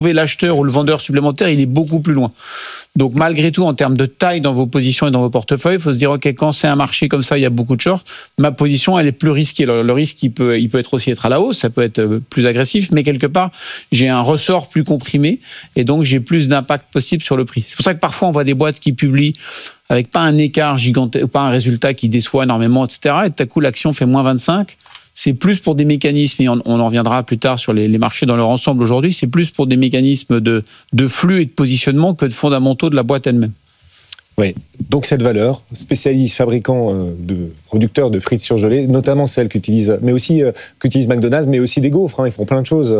L'acheteur ou le vendeur supplémentaire, il est beaucoup plus loin. Donc malgré tout, en termes de taille dans vos positions et dans vos portefeuilles, il faut se dire, ok, quand c'est un marché comme ça, il y a beaucoup de shorts, ma position, elle est plus risquée. Le risque, il peut être aussi être à la hausse, ça peut être plus agressif, mais quelque part, j'ai un ressort plus comprimé et donc j'ai plus d'impact possible sur le prix. C'est pour ça que parfois, on voit des boîtes qui publient avec pas un écart gigantesque, pas un résultat qui déçoit énormément, etc. Et tout à coup, l'action fait moins 25. C'est plus pour des mécanismes, et on en reviendra plus tard sur les marchés dans leur ensemble aujourd'hui, c'est plus pour des mécanismes de flux et de positionnement que de fondamentaux de la boîte elle-même. Oui, donc cette valeur, spécialiste, fabricant producteur de frites surgelées, notamment celle qu'utilise McDonald's, mais aussi des gaufres, ils font plein de choses.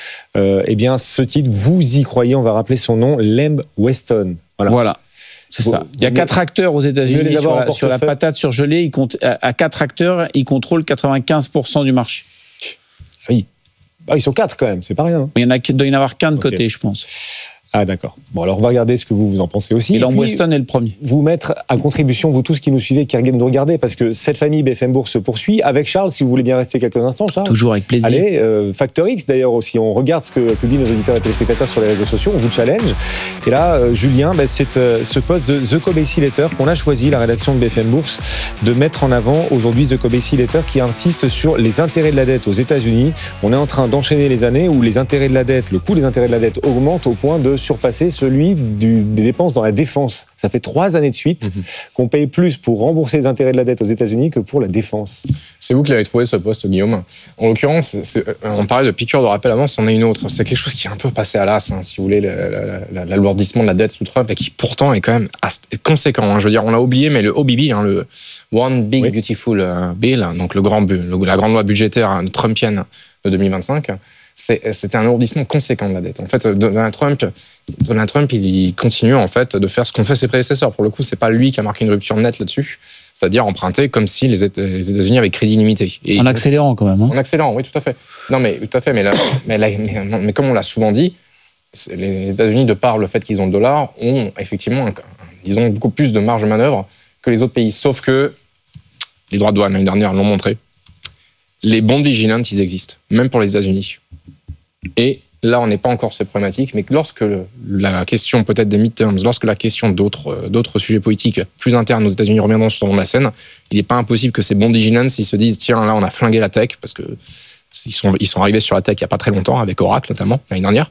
Eh bien, ce titre, vous y croyez, on va rappeler son nom, Lamb Weston. Voilà. C'est ça. Il y a 4 acteurs aux États-Unis sur la patate surgelée. À 4 acteurs, ils contrôlent 95% du marché. Oui. Ils sont 4 quand même, c'est pas rien. Il doit y en avoir qu'un de côté, je pense. Ah d'accord. Bon alors on va regarder ce que vous en pensez aussi. Et Lamb Weston est le premier. Vous mettre à contribution, vous tous qui nous suivez, qui regardez, nous regardez, parce que cette famille BFM Bourse se poursuit. Avec Charles, si vous voulez bien rester quelques instants, Charles. Toujours avec plaisir. Allez, Factor X d'ailleurs aussi, on regarde ce que publient nos auditeurs et téléspectateurs sur les réseaux sociaux, on vous challenge. Et là, Julien, c'est ce post de The Cobacey Letter qu'on a choisi, la rédaction de BFM Bourse, de mettre en avant aujourd'hui The Cobacey Letter qui insiste sur les intérêts de la dette aux États-Unis. On est en train d'enchaîner les années où les intérêts de la dette, le coût des intérêts de la dette augmente au point de surpasser celui des dépenses dans la défense. Ça fait 3 années de suite qu'on paye plus pour rembourser les intérêts de la dette aux États-Unis que pour la défense. C'est vous qui l'avez trouvé ce poste, Guillaume. En l'occurrence, on parlait de piqûre de rappel avant, c'en est une autre. C'est quelque chose qui est un peu passé à l'as, si vous voulez, l'alourdissement de la dette sous Trump, et qui pourtant est quand même conséquent. Je veux dire, on l'a oublié, mais le OBB, le One Big Beautiful Bill, donc la grande loi budgétaire trumpienne de 2025, c'était un alourdissement conséquent de la dette. En fait, Donald Trump, il continue en fait de faire ce qu'ont fait ses prédécesseurs. Pour le coup, c'est pas lui qui a marqué une rupture nette là-dessus, c'est-à-dire emprunter comme si les États-Unis avaient crédit illimité. En accélérant quand même. En accélérant, oui, tout à fait. Non, mais tout à fait. Mais comme on l'a souvent dit, les États-Unis, de par le fait qu'ils ont le dollar, ont effectivement, disons, beaucoup plus de marge de manœuvre que les autres pays. Sauf que les droits de douane l'année dernière l'ont montré. Les bond vigilants, ils existent, même pour les États-Unis. Et là, on n'est pas encore sur ces problématiques, mais lorsque la question peut-être des midterms, lorsque la question d'autres sujets politiques plus internes aux États-Unis reviendront sur la scène, il n'est pas impossible que ces bond vigilants, ils se disent, tiens, là, on a flingué la tech, parce que ils sont arrivés sur la tech il n'y a pas très longtemps, avec Oracle notamment, l'année dernière.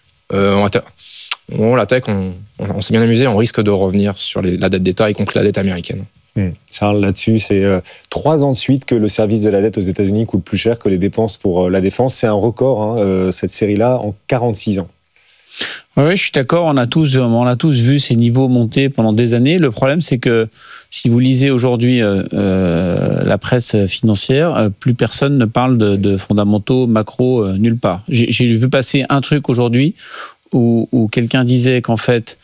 La tech, on s'est bien amusé, on risque de revenir sur la dette d'État, y compris la dette américaine. Charles, là-dessus, c'est 3 ans de suite que le service de la dette aux États-Unis coûte plus cher que les dépenses pour la défense. C'est un record, cette série-là, en 46 ans. Oui, je suis d'accord. On a tous vu ces niveaux monter pendant des années. Le problème, c'est que si vous lisez aujourd'hui la presse financière, plus personne ne parle de fondamentaux macro nulle part. J'ai vu passer un truc aujourd'hui où quelqu'un disait qu'en fait,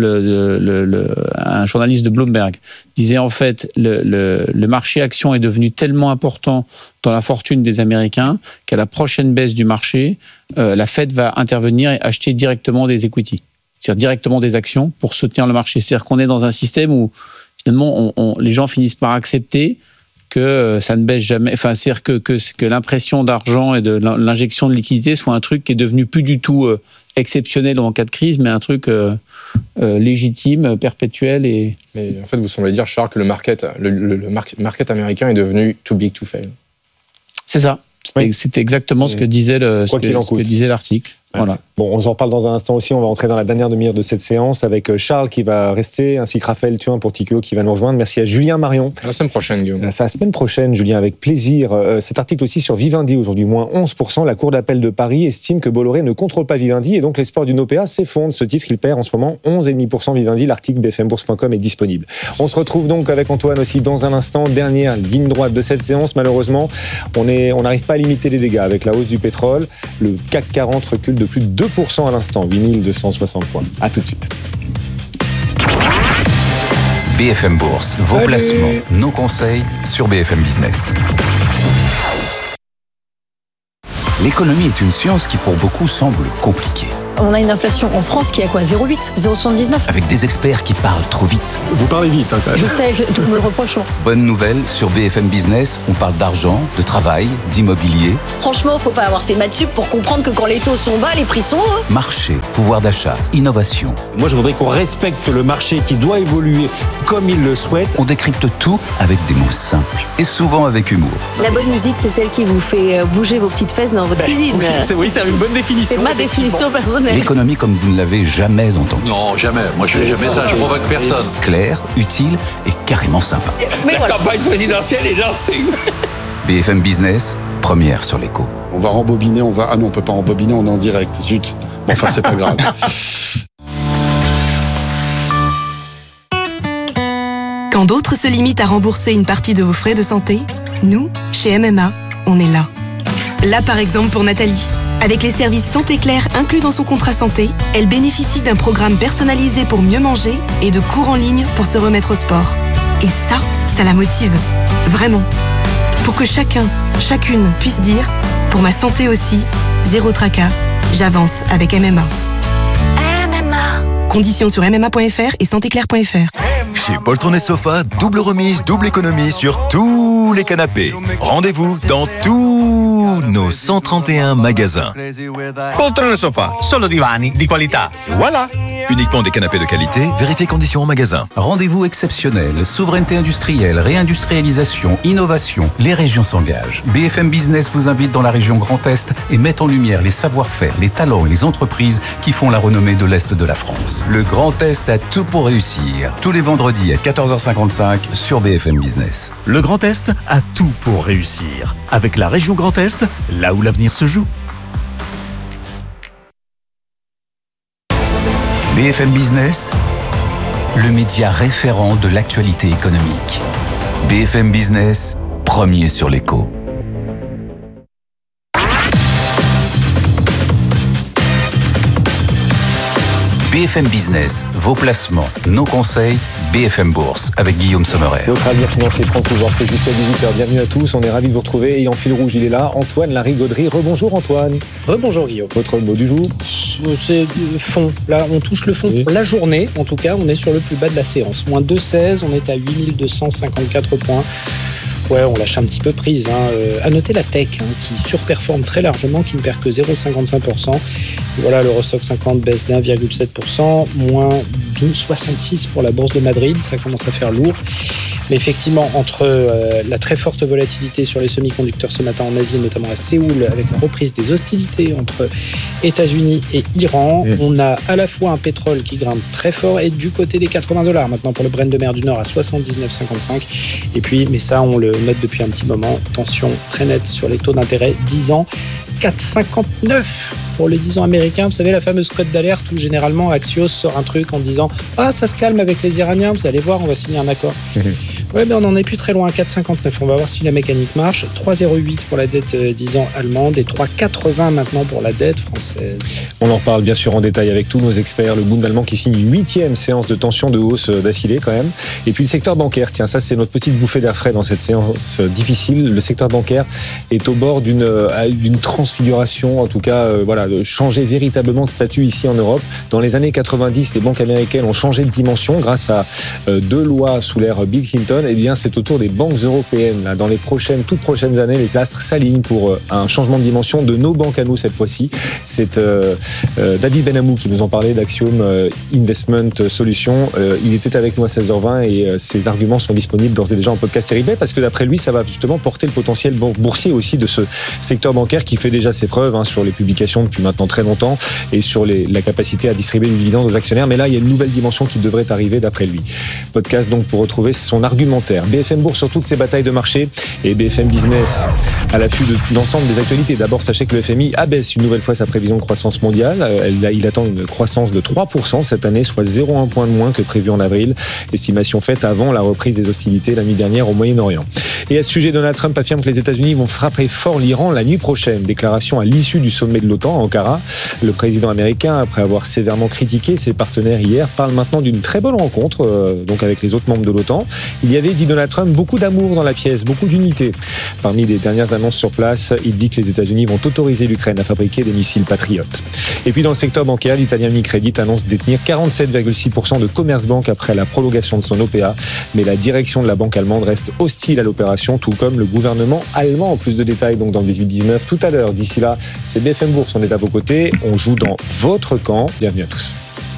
un journaliste de Bloomberg disait en fait le marché action est devenu tellement important dans la fortune des Américains qu'à la prochaine baisse du marché, la Fed va intervenir et acheter directement des equity, c'est-à-dire directement des actions pour soutenir le marché. C'est-à-dire qu'on est dans un système où finalement les gens finissent par accepter que ça ne baisse jamais. Enfin, c'est-à-dire que l'impression d'argent et de l'injection de liquidité soit un truc qui est devenu plus du tout exceptionnel en cas de crise, mais un truc légitime, perpétuel. Mais en fait, vous semblez dire, Charles, que le market américain est devenu too big to fail. C'est ça. C'était exactement ce que disait l'article. Voilà. Bon, on en reparle dans un instant aussi. On va entrer dans la dernière demi-heure de cette séance avec Charles qui va rester, ainsi que Raphaël Thuin pour Tikeo qui va nous rejoindre. Merci à Julien Marion. À la semaine prochaine, Guillaume. À la semaine prochaine, Julien, avec plaisir. Cet article aussi sur Vivendi aujourd'hui, moins 11%. La Cour d'appel de Paris estime que Bolloré ne contrôle pas Vivendi et donc l'espoir d'une OPA s'effondre. Ce titre, il perd en ce moment 11,5% Vivendi. L'article bfmbourse.com est disponible. On se retrouve donc avec Antoine aussi dans un instant. Dernière ligne droite de cette séance. Malheureusement, on n'arrive pas à limiter les dégâts avec la hausse du pétrole. Le CAC 40 recule de plus de 2% à l'instant, 8260 points. À tout de suite. BFM Bourse, vos placements, nos conseils sur BFM Business. L'économie est une science qui pour beaucoup semble compliquée. On a une inflation en France qui est à quoi ? 0,8, 0,79 ? Avec des experts qui parlent trop vite. Vous parlez vite, quand même. Je sais, tout me le reproche. Bonne nouvelle, sur BFM Business, on parle d'argent, de travail, d'immobilier. Franchement, faut pas avoir fait maths sup pour comprendre que quand les taux sont bas, les prix sont hauts. Marché, pouvoir d'achat, innovation. Moi, je voudrais qu'on respecte le marché qui doit évoluer comme il le souhaite. On décrypte tout avec des mots simples et souvent avec humour. La bonne musique, c'est celle qui vous fait bouger vos petites fesses dans votre cuisine. C'est une bonne définition. C'est ma définition personnelle. L'économie comme vous ne l'avez jamais entendue. Non, jamais. Moi, je fais jamais ça. Je provoque personne. Claire, utile et carrément sympa. Mais voilà. Campagne présidentielle est lancée. BFM Business, première sur l'écho. On va rembobiner, Ah non, on peut pas rembobiner, on est en direct. Zut. Bon, enfin, c'est pas grave. Quand d'autres se limitent à rembourser une partie de vos frais de santé, nous, chez MMA, on est là. Là, par exemple, pour Nathalie. Avec les services Santé Claire inclus dans son contrat santé, elle bénéficie d'un programme personnalisé pour mieux manger et de cours en ligne pour se remettre au sport. Et ça la motive. Vraiment. Pour que chacun, chacune puisse dire « Pour ma santé aussi, zéro tracas, j'avance avec MMA ». Conditions sur mma.fr et santéclair.fr. Chez Poltron et Sofa, double remise, double économie sur tous les canapés. Rendez-vous dans tous nos 131 magasins. Poltron et Sofa, solo divani di qualità. Voilà. Uniquement des canapés de qualité, vérifiez conditions en magasin. Rendez-vous exceptionnel, souveraineté industrielle, réindustrialisation, innovation. Les régions s'engagent. BFM Business vous invite dans la région Grand Est et met en lumière les savoir-faire, les talents et les entreprises qui font la renommée de l'Est de la France. Le Grand Est a tout pour réussir. Tous les vendredis à 14h55 sur BFM Business. Le Grand Est a tout pour réussir. Avec la région Grand Est, là où l'avenir se joue. BFM Business, le média référent de l'actualité économique. BFM Business, premier sur l'écho. BFM Business, vos placements, nos conseils, BFM Bourse, avec Guillaume Sommerer. Votre avenir financier prend pouvoir, c'est jusqu'à 18h. Bienvenue à tous, on est ravis de vous retrouver. Et en fil rouge, il est là, Antoine Larigauderie. Rebonjour Antoine. Rebonjour Guillaume. Votre mot du jour ? C'est le fond. Là, on touche le fond pour la journée. En tout cas, on est sur le plus bas de la séance. Moins 2,16, on est à 8254 points. Ouais, on lâche un petit peu prise. À noter la tech qui surperforme très largement, qui ne perd que 0,55%. Voilà, l'Eurostock 50 baisse d'1,7%, moins 2,66 pour la bourse de Madrid. Ça commence à faire lourd. Mais effectivement, entre la très forte volatilité sur les semi-conducteurs ce matin en Asie, notamment à Séoul, avec la reprise des hostilités entre États-Unis et Iran, on a à la fois un pétrole qui grimpe très fort et du côté des $80 maintenant pour le Brent de mer du Nord à 79,55. Et puis, mais ça, on le note depuis un petit moment, tension très nette sur les taux d'intérêt 10 ans, 4,59 pour les 10 ans américains. Vous savez, la fameuse cote d'alerte où généralement Axios sort un truc en disant « Ah, ça se calme avec les Iraniens, vous allez voir, on va signer un accord. » Ouais, mais on n'en est plus très loin, 4,59. On va voir si la mécanique marche. 3,08 pour la dette 10 ans allemande et 3,80 maintenant pour la dette française. On en reparle bien sûr en détail avec tous nos experts. Le Bund allemand qui signe une 8e séance de tension de hausse d'affilée quand même. Et puis le secteur bancaire, tiens, ça c'est notre petite bouffée d'air frais dans cette séance difficile. Le secteur bancaire est au bord d'une transfiguration, en tout cas, de changer véritablement de statut ici en Europe. Dans les années 90, les banques américaines ont changé de dimension grâce à 2 lois sous l'ère Bill Clinton. Eh bien, c'est au tour des banques européennes. Là, dans les toutes prochaines années, les astres s'alignent pour un changement de dimension de nos banques à nous cette fois-ci. C'est David Benhamou qui nous en parlait d'Axiom Investment Solutions. Il était avec nous à 16h20 et ses arguments sont disponibles d'ores et déjà en podcast RIB parce que d'après lui, ça va justement porter le potentiel boursier aussi de ce secteur bancaire qui fait déjà ses preuves sur les publications depuis maintenant très longtemps et sur la capacité à distribuer du dividende aux actionnaires. Mais là, il y a une nouvelle dimension qui devrait arriver d'après lui. Podcast donc pour retrouver son argumentaire. BFM Bourse sur toutes ces batailles de marché et BFM Business à l'affût de l'ensemble des actualités. D'abord, sachez que le FMI abaisse une nouvelle fois sa prévision de croissance mondiale. Il attend une croissance de 3% cette année, soit 0,1 point de moins que prévu en avril. Estimation faite avant la reprise des hostilités la nuit dernière au Moyen-Orient. Et à ce sujet, Donald Trump affirme que les États-Unis vont frapper fort l'Iran la nuit prochaine. Déclaration à l'issue du sommet de l'OTAN à Ankara. Le président américain, après avoir sévèrement critiqué ses partenaires hier, parle maintenant d'une très bonne rencontre donc avec les autres membres de l'OTAN. Il y avait avez, dit Donald Trump, beaucoup d'amour dans la pièce, beaucoup d'unité. Parmi les dernières annonces sur place, il dit que les États-Unis vont autoriser l'Ukraine à fabriquer des missiles Patriot. Et puis dans le secteur bancaire, l'italien Unicredit annonce détenir 47,6% de Commerzbank après la prolongation de son OPA. Mais la direction de la banque allemande reste hostile à l'opération, tout comme le gouvernement allemand. Plus de détails donc dans le 18-19 tout à l'heure. D'ici là, c'est BFM Bourse, on est à vos côtés, on joue dans votre camp. Bienvenue à tous.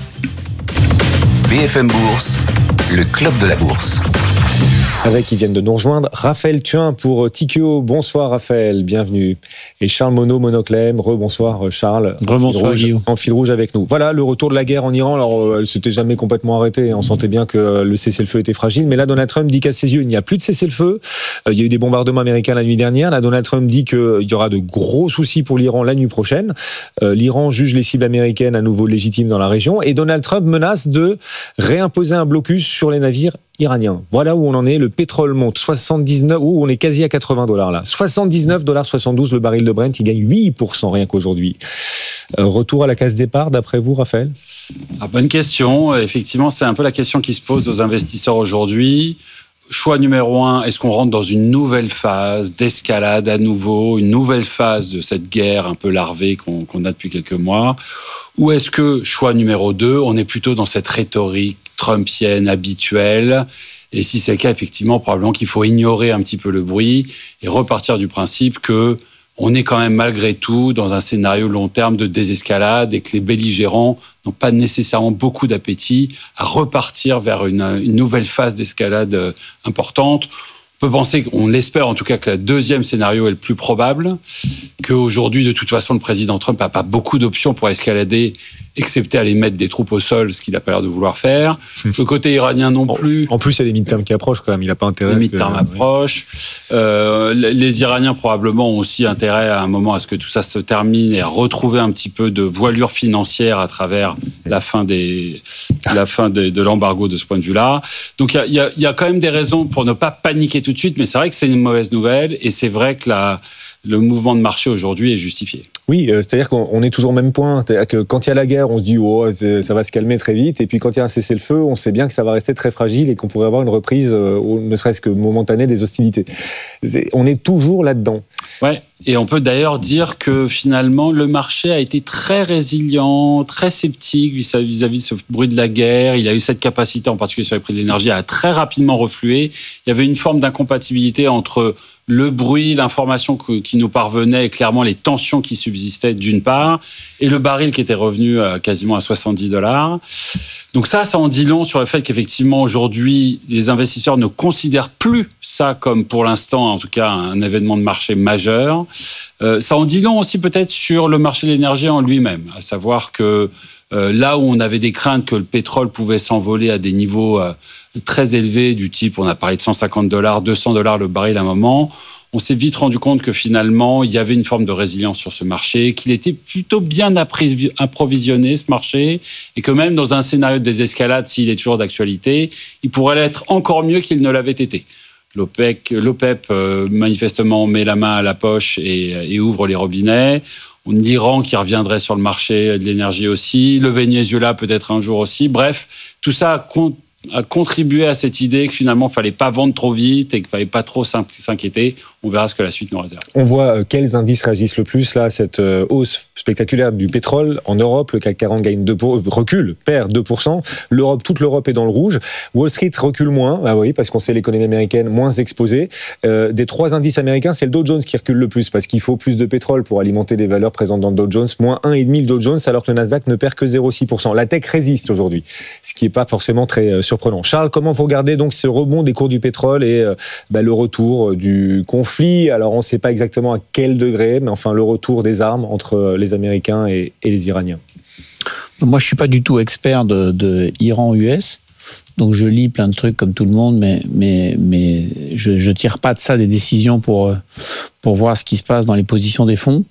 BFM Bourse, le club de la bourse. Avec, ils viennent de nous rejoindre, Raphaël Thuin pour Tikeo. Bonsoir Raphaël, bienvenue. Et Charles Monod, Monoclem, rebonsoir Charles. Rebonsoir Guillaume. En fil rouge avec nous. Voilà, le retour de la guerre en Iran. Alors, elle s'était jamais complètement arrêtée. On sentait bien que le cessez-le-feu était fragile. Mais là, Donald Trump dit qu'à ses yeux, il n'y a plus de cessez-le-feu. Il y a eu des bombardements américains la nuit dernière. Là, Donald Trump dit qu'il y aura de gros soucis pour l'Iran la nuit prochaine. L'Iran juge les cibles américaines à nouveau légitimes dans la région. Et Donald Trump menace de réimposer un blocus sur les navires iraniens. Voilà où on en est. Le pétrole monte 79, on est quasi à $80 là. $79,72 le baril de Brent, il gagne 8% rien qu'aujourd'hui. Retour à la case départ, d'après vous, Raphaël ? Bonne question. Effectivement, c'est un peu la question qui se pose aux investisseurs aujourd'hui. Choix numéro 1, est-ce qu'on rentre dans une nouvelle phase d'escalade à nouveau, une nouvelle phase de cette guerre un peu larvée qu'on a depuis quelques mois ? Ou est-ce que, choix numéro 2, on est plutôt dans cette rhétorique trumpienne habituelle ? Et si c'est le cas, effectivement, probablement qu'il faut ignorer un petit peu le bruit et repartir du principe que on est quand même malgré tout dans un scénario long terme de désescalade et que les belligérants n'ont pas nécessairement beaucoup d'appétit à repartir vers une nouvelle phase d'escalade importante. On peut penser, on l'espère en tout cas, que le deuxième scénario est le plus probable, qu'aujourd'hui, de toute façon, le président Trump n'a pas beaucoup d'options pour escalader, excepté aller mettre des troupes au sol, ce qu'il n'a pas l'air de vouloir faire. Le côté iranien non plus. En plus, il y a les midterms qui approchent quand même, il n'a pas intérêt. Les midterms approchent. Les Iraniens probablement ont aussi intérêt à un moment à ce que tout ça se termine et à retrouver un petit peu de voilure financière à travers la fin de l'embargo de ce point de vue-là. Donc il y a quand même des raisons pour ne pas paniquer tout de suite, mais c'est vrai que c'est une mauvaise nouvelle et c'est vrai que le mouvement de marché aujourd'hui est justifié. Oui, c'est-à-dire qu'on est toujours au même point. C'est-à-dire que quand il y a la guerre, on se dit ça va se calmer très vite. Et puis quand il y a un cessez-le-feu, on sait bien que ça va rester très fragile et qu'on pourrait avoir une reprise, ne serait-ce que momentanée, des hostilités. On est toujours là-dedans. Ouais. Et on peut d'ailleurs dire que finalement, le marché a été très résilient, très sceptique vis-à-vis de ce bruit de la guerre. Il a eu cette capacité, en particulier sur les prix de l'énergie, à très rapidement refluer. Il y avait une forme d'incompatibilité entre le bruit, l'information qui nous parvenait et clairement les tensions qui subsistaient d'une part, et le baril qui était revenu quasiment à $70. Donc ça en dit long sur le fait qu'effectivement aujourd'hui, les investisseurs ne considèrent plus ça comme pour l'instant, en tout cas, un événement de marché majeur. Ça en dit long aussi peut-être sur le marché de l'énergie en lui-même, à savoir que là où on avait des craintes que le pétrole pouvait s'envoler à des niveaux très élevés du type, on a parlé de $150, $200 le baril à un moment, on s'est vite rendu compte que finalement, il y avait une forme de résilience sur ce marché, qu'il était plutôt bien approvisionné, ce marché, et que même dans un scénario de désescalade, s'il est toujours d'actualité, il pourrait l'être encore mieux qu'il ne l'avait été. L'OPEP, manifestement, met la main à la poche et ouvre les robinets. L'Iran qui reviendrait sur le marché de l'énergie aussi. Le Venezuela peut-être un jour aussi. Bref, tout ça a contribué à cette idée que finalement, il ne fallait pas vendre trop vite et qu'il ne fallait pas trop s'inquiéter. On verra ce que la suite nous réserve. On voit quels indices réagissent le plus, là, cette hausse spectaculaire du pétrole en Europe. Le CAC 40 recule, perd 2%. Toute l'Europe est dans le rouge. Wall Street recule moins, parce qu'on sait l'économie américaine moins exposée. Des 3 indices américains, c'est le Dow Jones qui recule le plus, parce qu'il faut plus de pétrole pour alimenter les valeurs présentes dans le Dow Jones. Moins 1,5 le Dow Jones, alors que le Nasdaq ne perd que 0,6%. La tech résiste aujourd'hui, ce qui n'est pas forcément très surprenant. Charles, comment vous regardez donc ce rebond des cours du pétrole et le retour du conflit? Alors on ne sait pas exactement à quel degré, mais enfin le retour des armes entre les Américains et les Iraniens. Moi, je ne suis pas du tout expert de Iran-US, donc je lis plein de trucs comme tout le monde, mais je ne tire pas de ça des décisions pour voir ce qui se passe dans les positions des fonds.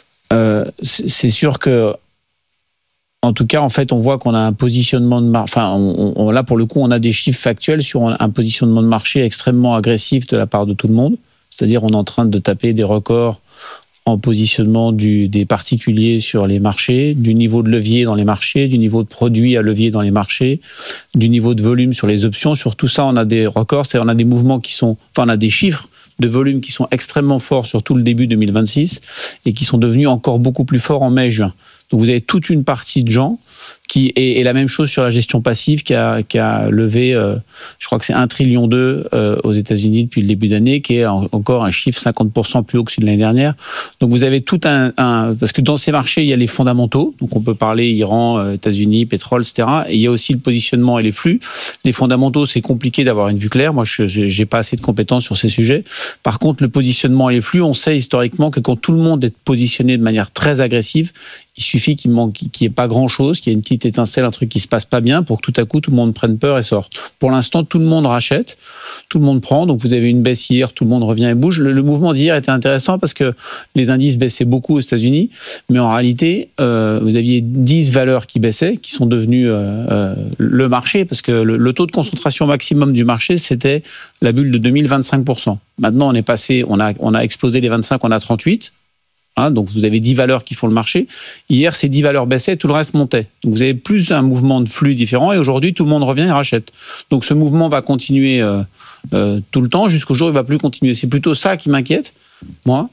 C'est sûr que en tout cas, en fait, on voit qu'on a un positionnement de marché. Enfin, là, pour le coup, on a des chiffres factuels sur un positionnement de marché extrêmement agressif de la part de tout le monde. C'est-à-dire, on est en train de taper des records en positionnement des particuliers sur les marchés, du niveau de levier dans les marchés, du niveau de produits à levier dans les marchés, du niveau de volume sur les options. Sur tout ça, on a des records, c'est-à-dire on a des mouvements on a des chiffres de volume qui sont extrêmement forts sur tout le début 2026 et qui sont devenus encore beaucoup plus forts en mai et juin. Donc vous avez toute une partie de gens et la même chose sur la gestion passive qui a levé, je crois que c'est 1,2 trillion aux États-Unis depuis le début d'année, qui est encore un chiffre 50% plus haut que celui de l'année dernière. Donc vous avez tout parce que dans ces marchés, il y a les fondamentaux, donc on peut parler Iran, États-Unis, pétrole, etc. Et il y a aussi le positionnement et les flux. Les fondamentaux, c'est compliqué d'avoir une vue claire. Moi, j'ai pas assez de compétences sur ces sujets. Par contre, le positionnement et les flux, on sait historiquement que quand tout le monde est positionné de manière très agressive, il suffit qu'il n'y ait pas grand-chose, qu'il y ait une petite étincelle, un truc qui se passe pas bien pour que tout à coup, tout le monde prenne peur et sorte. Pour l'instant, tout le monde rachète, tout le monde prend. Donc, vous avez une baisse hier, tout le monde revient et bouge. Le mouvement d'hier était intéressant parce que les indices baissaient beaucoup aux États-Unis. Mais en réalité, vous aviez 10 valeurs qui baissaient, qui sont devenues le marché. Parce que le taux de concentration maximum du marché, c'était la bulle de 2025%. Maintenant, on est passé, on a explosé les 25, on a 38. Donc vous avez 10 valeurs qui font le marché. Hier, ces 10 valeurs baissaient, tout le reste montait. Donc vous avez plus un mouvement de flux différent et aujourd'hui, tout le monde revient et rachète. Donc ce mouvement va continuer tout le temps jusqu'au jour où il ne va plus continuer. C'est plutôt ça qui m'inquiète, moi,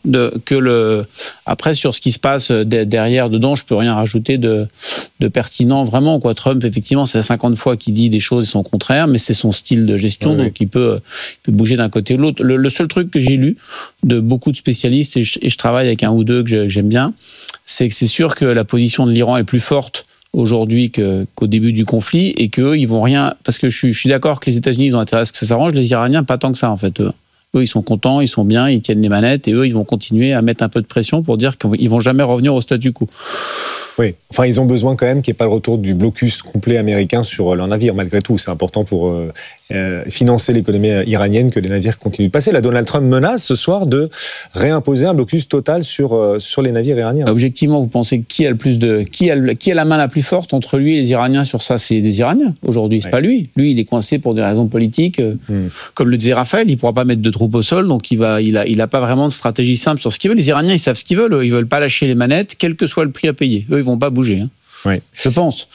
après sur ce qui se passe derrière, dedans, je peux rien rajouter de pertinent, vraiment, quoi. Trump, effectivement, c'est 50 fois qu'il dit des choses qui sont contraires, mais c'est son style de gestion, donc il peut bouger d'un côté ou de l'autre. Le seul truc que j'ai lu de beaucoup de spécialistes, et je travaille avec un ou deux que j'aime bien, c'est que c'est sûr que la position de l'Iran est plus forte aujourd'hui qu'au début du conflit, et qu'eux, ils vont rien, parce que je suis d'accord que les États-Unis, ils ont intérêt à ce que ça s'arrange, les Iraniens, pas tant que ça, en fait, eux. Eux, ils sont contents, ils sont bien, ils tiennent les manettes, et eux, ils vont continuer à mettre un peu de pression pour dire qu'ils vont jamais revenir au statu quo. Oui, enfin, ils ont besoin quand même qu'il n'y ait pas le retour du blocus complet américain sur leurs navires, malgré tout. C'est important pour financer l'économie iranienne que les navires continuent de passer. Là, Donald Trump menace ce soir de réimposer un blocus total sur les navires iraniens. Objectivement, vous pensez qui a la main la plus forte entre lui et les Iraniens sur ça? C'est des Iraniens aujourd'hui, c'est pas lui. Lui, il est coincé pour des raisons politiques. Comme le disait Raphaël, il ne pourra pas mettre de troupes au sol, donc il a pas vraiment de stratégie simple sur ce qu'ils veulent. Les Iraniens, ils savent ce qu'ils veulent. Ils veulent pas lâcher les manettes, quel que soit le prix à payer. Eux, ils vont pas bouger. Oui. Je pense.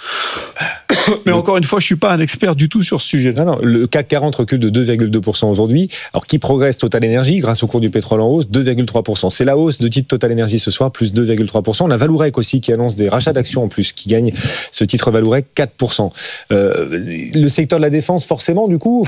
Mais encore une fois, je suis pas un expert du tout sur ce sujet. Non, le CAC 40 recule de 2,2% aujourd'hui. Alors, qui progresse? Total Energy, grâce au cours du pétrole en hausse, 2,3%. C'est la hausse de titre Total Energy ce soir, plus 2,3%. On a Valourec aussi qui annonce des rachats d'actions en plus, qui gagne ce titre Valourec 4%. Le secteur de la défense, forcément, du coup,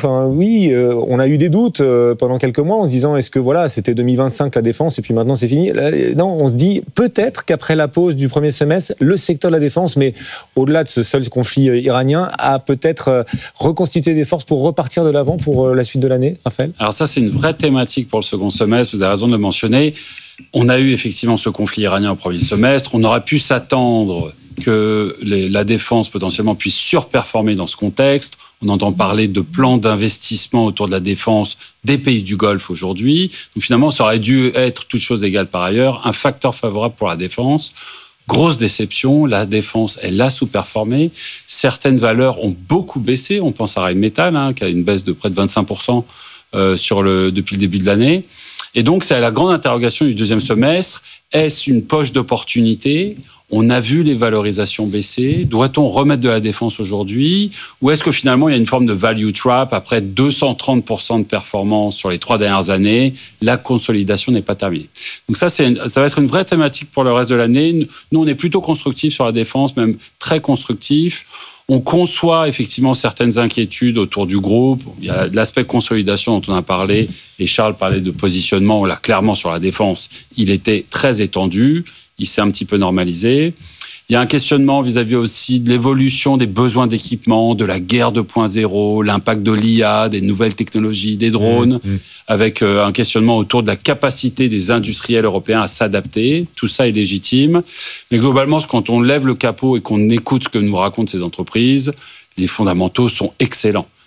on a eu des doutes pendant quelques mois en se disant, est-ce que c'était 2025 la défense et puis maintenant c'est fini? Non, on se dit peut-être qu'après la pause du premier semestre, le secteur de la défense, mais au-delà de ce seul conflit iranien, a peut-être reconstitué des forces pour repartir de l'avant pour la suite de l'année, Raphaël? Alors ça, c'est une vraie thématique pour le second semestre, vous avez raison de le mentionner. On a eu effectivement ce conflit iranien au premier semestre, on aurait pu s'attendre que la défense potentiellement puisse surperformer dans ce contexte. On entend parler de plans d'investissement autour de la défense des pays du Golfe aujourd'hui. Donc finalement, ça aurait dû être, toutes choses égales par ailleurs, un facteur favorable pour la défense. Grosse déception, la défense, elle a sous-performé. Certaines valeurs ont beaucoup baissé. On pense à Rheinmetall, qui a une baisse de près de 25% depuis le début de l'année. Et donc, c'est la grande interrogation du deuxième semestre. Est-ce une poche d'opportunité? On a vu les valorisations baisser. Doit-on remettre de la défense aujourd'hui? Ou est-ce que finalement, il y a une forme de value trap? Après 230% de performance sur les 3 dernières années, la consolidation n'est pas terminée. Donc ça va être une vraie thématique pour le reste de l'année. Nous, on est plutôt constructif sur la défense, même très constructif. On conçoit effectivement certaines inquiétudes autour du groupe. Il y a l'aspect consolidation dont on a parlé, et Charles parlait de positionnement. Là, clairement, sur la défense, il était très étendu. Il s'est un petit peu normalisé. Il y a un questionnement vis-à-vis aussi de l'évolution des besoins d'équipement, de la guerre 2.0, l'impact de l'IA, des nouvelles technologies, des drones, avec un questionnement autour de la capacité des industriels européens à s'adapter. Tout ça est légitime. Mais globalement, quand on lève le capot et qu'on écoute ce que nous racontent ces entreprises, les fondamentaux sont excellents.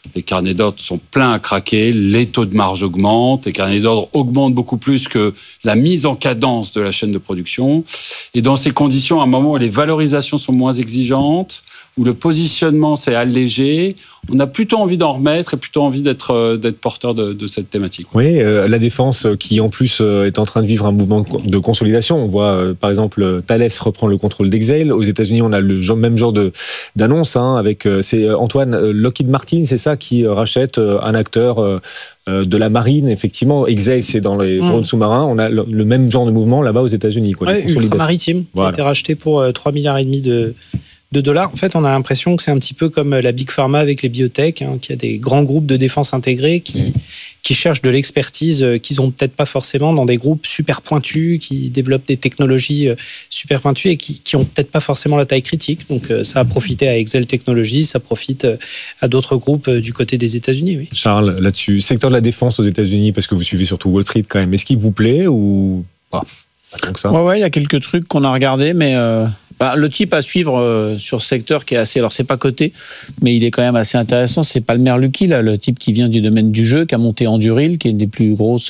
Les carnets d'ordre sont pleins à craquer, les taux de marge augmentent, les carnets d'ordre augmentent beaucoup plus que la mise en cadence de la chaîne de production. Et dans ces conditions, à un moment où les valorisations sont moins exigeantes, où le positionnement s'est allégé, on a plutôt envie d'en remettre et plutôt envie d'être porteur de cette thématique. Oui, la défense qui en plus est en train de vivre un mouvement de consolidation. On voit par exemple Thales reprend le contrôle d'Exail. Aux États-Unis, on a le même genre d'annonce avec c'est Antoine Lockheed Martin, c'est ça qui rachète un acteur de la marine. Effectivement, Exail c'est dans les drones sous-marins. On a le même genre de mouvement là-bas aux États-Unis. Ultramaritime, qui a été racheté pour 3,5 milliards de dollars. En fait, on a l'impression que c'est un petit peu comme la Big Pharma avec les biotech, qu'il y a des grands groupes de défense intégrés qui cherchent de l'expertise qu'ils n'ont peut-être pas forcément dans des groupes super pointus, qui développent des technologies super pointues et qui n'ont peut-être pas forcément la taille critique. Donc, ça a profité à Exail Technologies, ça profite à d'autres groupes du côté des États-Unis. Oui. Charles, là-dessus, secteur de la défense aux États-Unis, parce que vous suivez surtout Wall Street quand même, est-ce qu'il vous plaît ou pas tant que ça ? Ouais, il y a quelques trucs qu'on a regardés, mais... le type à suivre sur ce secteur qui est assez... Alors, c'est pas coté, mais il est quand même assez intéressant. C'est Palmer Luckey, là, le type qui vient du domaine du jeu, qui a monté Anduril, qui est une des plus grosses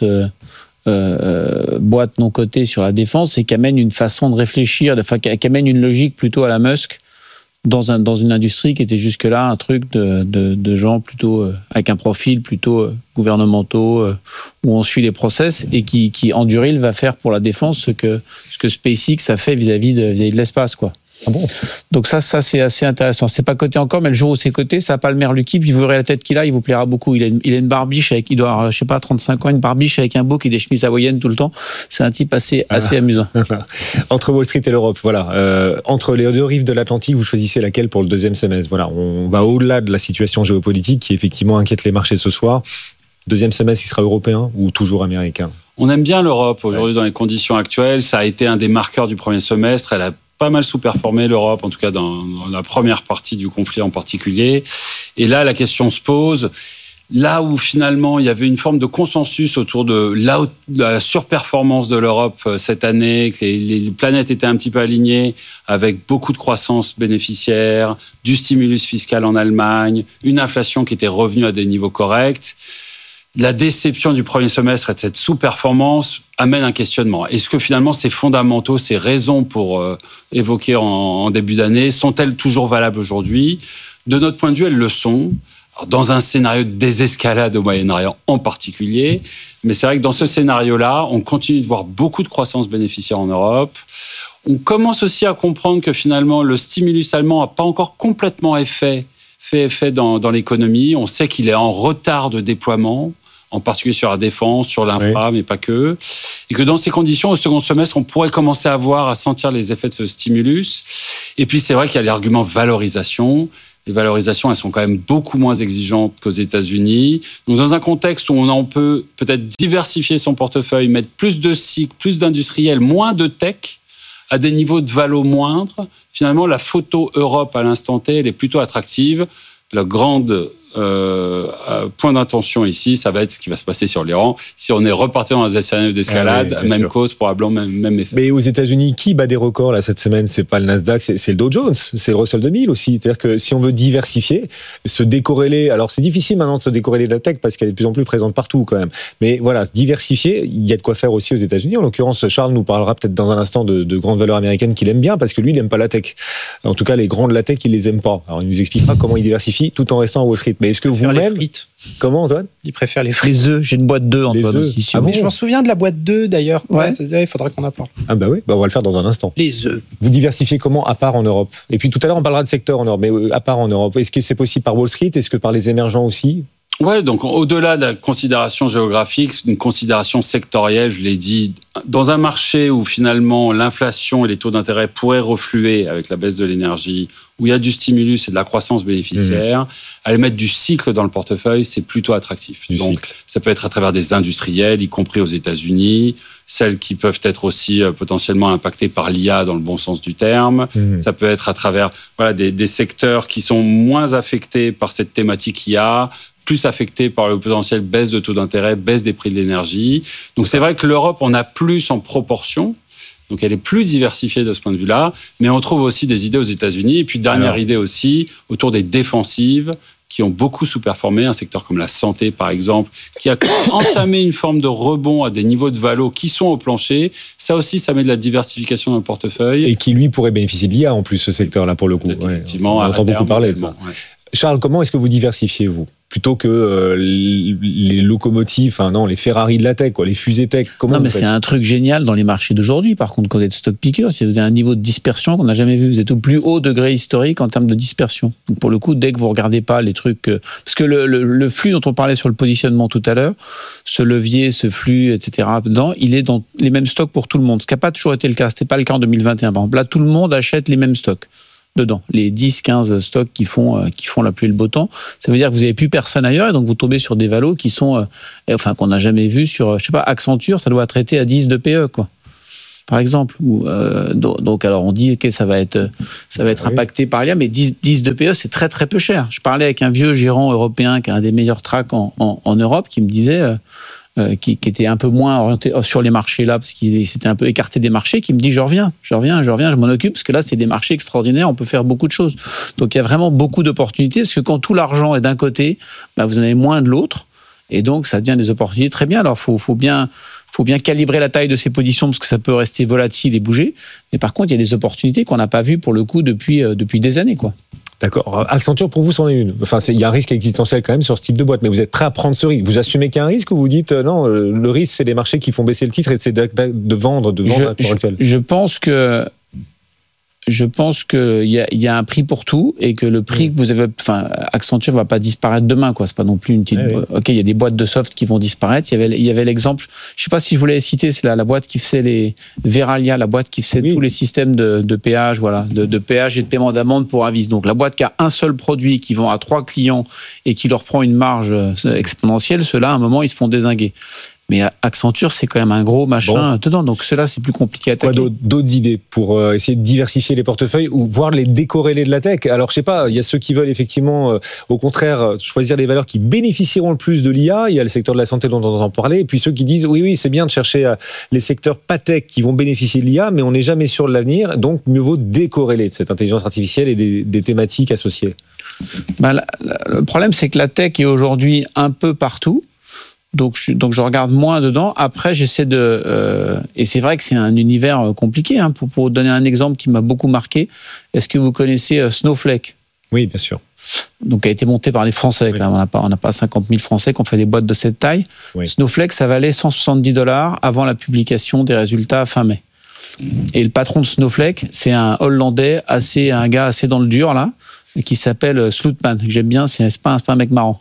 boîtes non cotées sur la défense et qui amène une façon de réfléchir, qui amène une logique plutôt à la Musk dans une industrie qui était jusque-là un truc de gens plutôt avec un profil plutôt gouvernementaux où on suit les process et qui Anduril va faire pour la défense ce que SpaceX a fait vis-à-vis de l'espace, quoi. Ah bon. Donc ça c'est assez intéressant. C'est pas coté encore, mais le jour où c'est coté, ça n'a pas le Palmer Luckey, puis vous verrez la tête qu'il a, il vous plaira beaucoup. Il a une barbiche il doit avoir, 35 ans, une barbiche avec un bouc et des chemises hawaïennes tout le temps. C'est un type assez amusant. Entre Wall Street et l'Europe, voilà. Entre les deux rives de l'Atlantique, vous choisissez laquelle pour le deuxième semestre? Voilà, on va au-delà de la situation géopolitique qui effectivement inquiète les marchés ce soir. Deuxième semestre, il sera européen ou toujours américain? On aime bien l'Europe aujourd'hui dans les conditions actuelles. Ça a été un des marqueurs du premier semestre. Elle a pas mal sous-performé l'Europe, en tout cas dans la première partie du conflit en particulier. Et là, la question se pose. Là où finalement il y avait une forme de consensus autour de la surperformance de l'Europe cette année, que les planètes étaient un petit peu alignées avec beaucoup de croissance bénéficiaire, du stimulus fiscal en Allemagne, une inflation qui était revenue à des niveaux corrects. La déception du premier semestre et de cette sous-performance amène un questionnement. Est-ce que finalement ces fondamentaux, ces raisons pour évoquer en début d'année, sont-elles toujours valables aujourd'hui? De notre point de vue, elles le sont. Alors, dans un scénario de désescalade au Moyen-Orient en particulier, mais c'est vrai que dans ce scénario-là, on continue de voir beaucoup de croissance bénéficiaire en Europe. On commence aussi à comprendre que finalement le stimulus allemand n'a pas encore complètement fait effet dans l'économie. On sait qu'il est en retard de déploiement, en particulier sur la défense, sur l'infra, mais pas que. Et que dans ces conditions, au second semestre, on pourrait commencer à sentir les effets de ce stimulus. Et puis, c'est vrai qu'il y a l'argument valorisation. Les valorisations, elles sont quand même beaucoup moins exigeantes qu'aux États-Unis. Donc, dans un contexte où on peut peut-être diversifier son portefeuille, mettre plus de cycles, plus d'industriels, moins de tech, à des niveaux de valo moindres, finalement, la photo Europe à l'instant T, elle est plutôt attractive. Le grand point d'intention ici, ça va être ce qui va se passer sur l'Iran. Si on est reparti dans un scénario d'escalade, même sûr. Cause, probablement même effet. Mais aux États-Unis, qui bat des records là cette semaine? C'est pas le Nasdaq, c'est le Dow Jones, c'est le Russell 2000 aussi. C'est-à-dire que si on veut diversifier, se décorréler, alors c'est difficile maintenant de se décorréler de la tech parce qu'elle est de plus en plus présente partout quand même. Mais voilà, diversifier, il y a de quoi faire aussi aux États-Unis. En l'occurrence, Charles nous parlera peut-être dans un instant de grandes valeurs américaines qu'il aime bien parce que lui, il aime pas la tech. En tout cas, les grands de la tech, il les aime pas. Alors il nous expliquera comment il diversifie tout en restant à Wall Street. Mais est-ce que vous-même... Comment, Antoine? Il préfère les frites. Les œufs, j'ai une boîte d'œufs, Antoine. Aussi, bon je m'en souviens de la boîte d'œufs, d'ailleurs. Ouais. Il faudra qu'on en parle. Ah bah oui, on va le faire dans un instant. Les œufs. Vous diversifiez comment à part en Europe? Et puis tout à l'heure, on parlera de secteur en Europe, mais à part en Europe, est-ce que c'est possible par Wall Street? Est-ce que par les émergents aussi? Ouais, donc au-delà de la considération géographique, c'est une considération sectorielle, je l'ai dit. Dans un marché où finalement l'inflation et les taux d'intérêt pourraient refluer avec la baisse de l'énergie, où il y a du stimulus et de la croissance bénéficiaire, aller mettre du cycle dans le portefeuille, c'est plutôt attractif. Donc ça peut être à travers des industriels, y compris aux États-Unis, celles qui peuvent être aussi potentiellement impactées par l'IA dans le bon sens du terme. Ça peut être à travers des secteurs qui sont moins affectés par cette thématique IA, plus affectés par le potentiel baisse de taux d'intérêt, baisse des prix de l'énergie. Donc c'est vrai que l'Europe, on a plus en proportion, donc elle est plus diversifiée de ce point de vue-là, mais on trouve aussi des idées aux États-Unis. Et puis dernière idée aussi, autour des défensives, qui ont beaucoup sous-performé, un secteur comme la santé par exemple, qui a entamé une forme de rebond à des niveaux de valo qui sont au plancher. Ça aussi, ça met de la diversification dans le portefeuille. Et qui, lui, pourrait bénéficier de l'IA en plus, ce secteur-là, pour le coup. Effectivement, on entend beaucoup parler de ça. Ouais. Charles, comment est-ce que vous diversifiez, vous ? Plutôt que les locomotives, les Ferrari de la tech, les fusées tech. Comment mais c'est un truc génial dans les marchés d'aujourd'hui. Par contre, quand vous êtes stock picker, si vous avez un niveau de dispersion qu'on n'a jamais vu, vous êtes au plus haut degré historique en termes de dispersion. Donc pour le coup, dès que vous regardez pas les trucs, parce que le flux dont on parlait sur le positionnement tout à l'heure, ce levier, ce flux, etc. Dedans, il est dans les mêmes stocks pour tout le monde. Ce qui n'a pas toujours été le cas. C'était pas le cas en 2021. Par exemple, là, tout le monde achète les mêmes stocks dedans, les 10-15 stocks qui font la pluie et le beau temps. Ça veut dire que vous n'avez plus personne ailleurs et donc vous tombez sur des valos qui sont, qu'on n'a jamais vu sur, je sais pas, Accenture, ça doit être traité à 10 de PE, quoi. Par exemple. Donc, alors, on dit que ça va être impacté par l'IA, mais 10 de PE, c'est très, très peu cher. Je parlais avec un vieux gérant européen qui a un des meilleurs tracks en Europe qui me disait, qui était un peu moins orienté sur les marchés là, parce qu'il s'était un peu écarté des marchés, qui me dit je reviens, je m'en occupe, parce que là, c'est des marchés extraordinaires, on peut faire beaucoup de choses. Donc, il y a vraiment beaucoup d'opportunités, parce que quand tout l'argent est d'un côté, vous en avez moins de l'autre, et donc, ça devient des opportunités très bien. Alors, faut bien calibrer la taille de ces positions, parce que ça peut rester volatile et bouger, mais par contre, il y a des opportunités qu'on n'a pas vues, pour le coup, depuis des années, quoi. D'accord. Accenture, pour vous, c'en est une. Enfin, il y a un risque existentiel quand même sur ce type de boîte, mais vous êtes prêt à prendre ce risque. Vous assumez qu'il y a un risque ou vous dites non, le risque, c'est les marchés qui font baisser le titre et c'est de vendre à l'heure actuelle. Je pense que il y a un prix pour tout et que le prix que vous avez, Accenture va pas disparaître demain, quoi. C'est pas non plus une petite. Ok, il y a des boîtes de soft qui vont disparaître. Il y avait l'exemple. Je sais pas si je voulais citer, c'est la boîte qui faisait les Veralia, la boîte qui faisait tous les systèmes de péage, de péage et de paiement d'amende pour avis. Donc la boîte qui a un seul produit, qui vend à 3 clients et qui leur prend une marge exponentielle. Ceux-là, à un moment, ils se font dézinguer. Mais Accenture, c'est quand même un gros machin dedans. Donc, cela, c'est plus compliqué à attaquer. Quoi d'autres idées pour essayer de diversifier les portefeuilles ou voir les décorréler de la tech? Alors, je sais pas, il y a ceux qui veulent effectivement, au contraire, choisir les valeurs qui bénéficieront le plus de l'IA. Il y a le secteur de la santé dont on entend parler. Et puis ceux qui disent, oui, c'est bien de chercher les secteurs pas tech qui vont bénéficier de l'IA, mais on n'est jamais sûr de l'avenir. Donc, mieux vaut décorréler de cette intelligence artificielle et des thématiques associées. Le problème, c'est que la tech est aujourd'hui un peu partout. Donc je regarde moins dedans. Après, j'essaie et c'est vrai que c'est un univers compliqué. Pour vous donner un exemple qui m'a beaucoup marqué, est-ce que vous connaissez Snowflake ? Oui, bien sûr. Donc, qui a été monté par les Français. Oui. On n'a pas 50 000 Français qui ont fait des boîtes de cette taille. Oui. Snowflake, ça valait $170 avant la publication des résultats fin mai. Et le patron de Snowflake, c'est un Hollandais, un gars assez dans le dur, là, qui s'appelle Slootman. J'aime bien, c'est pas un mec marrant.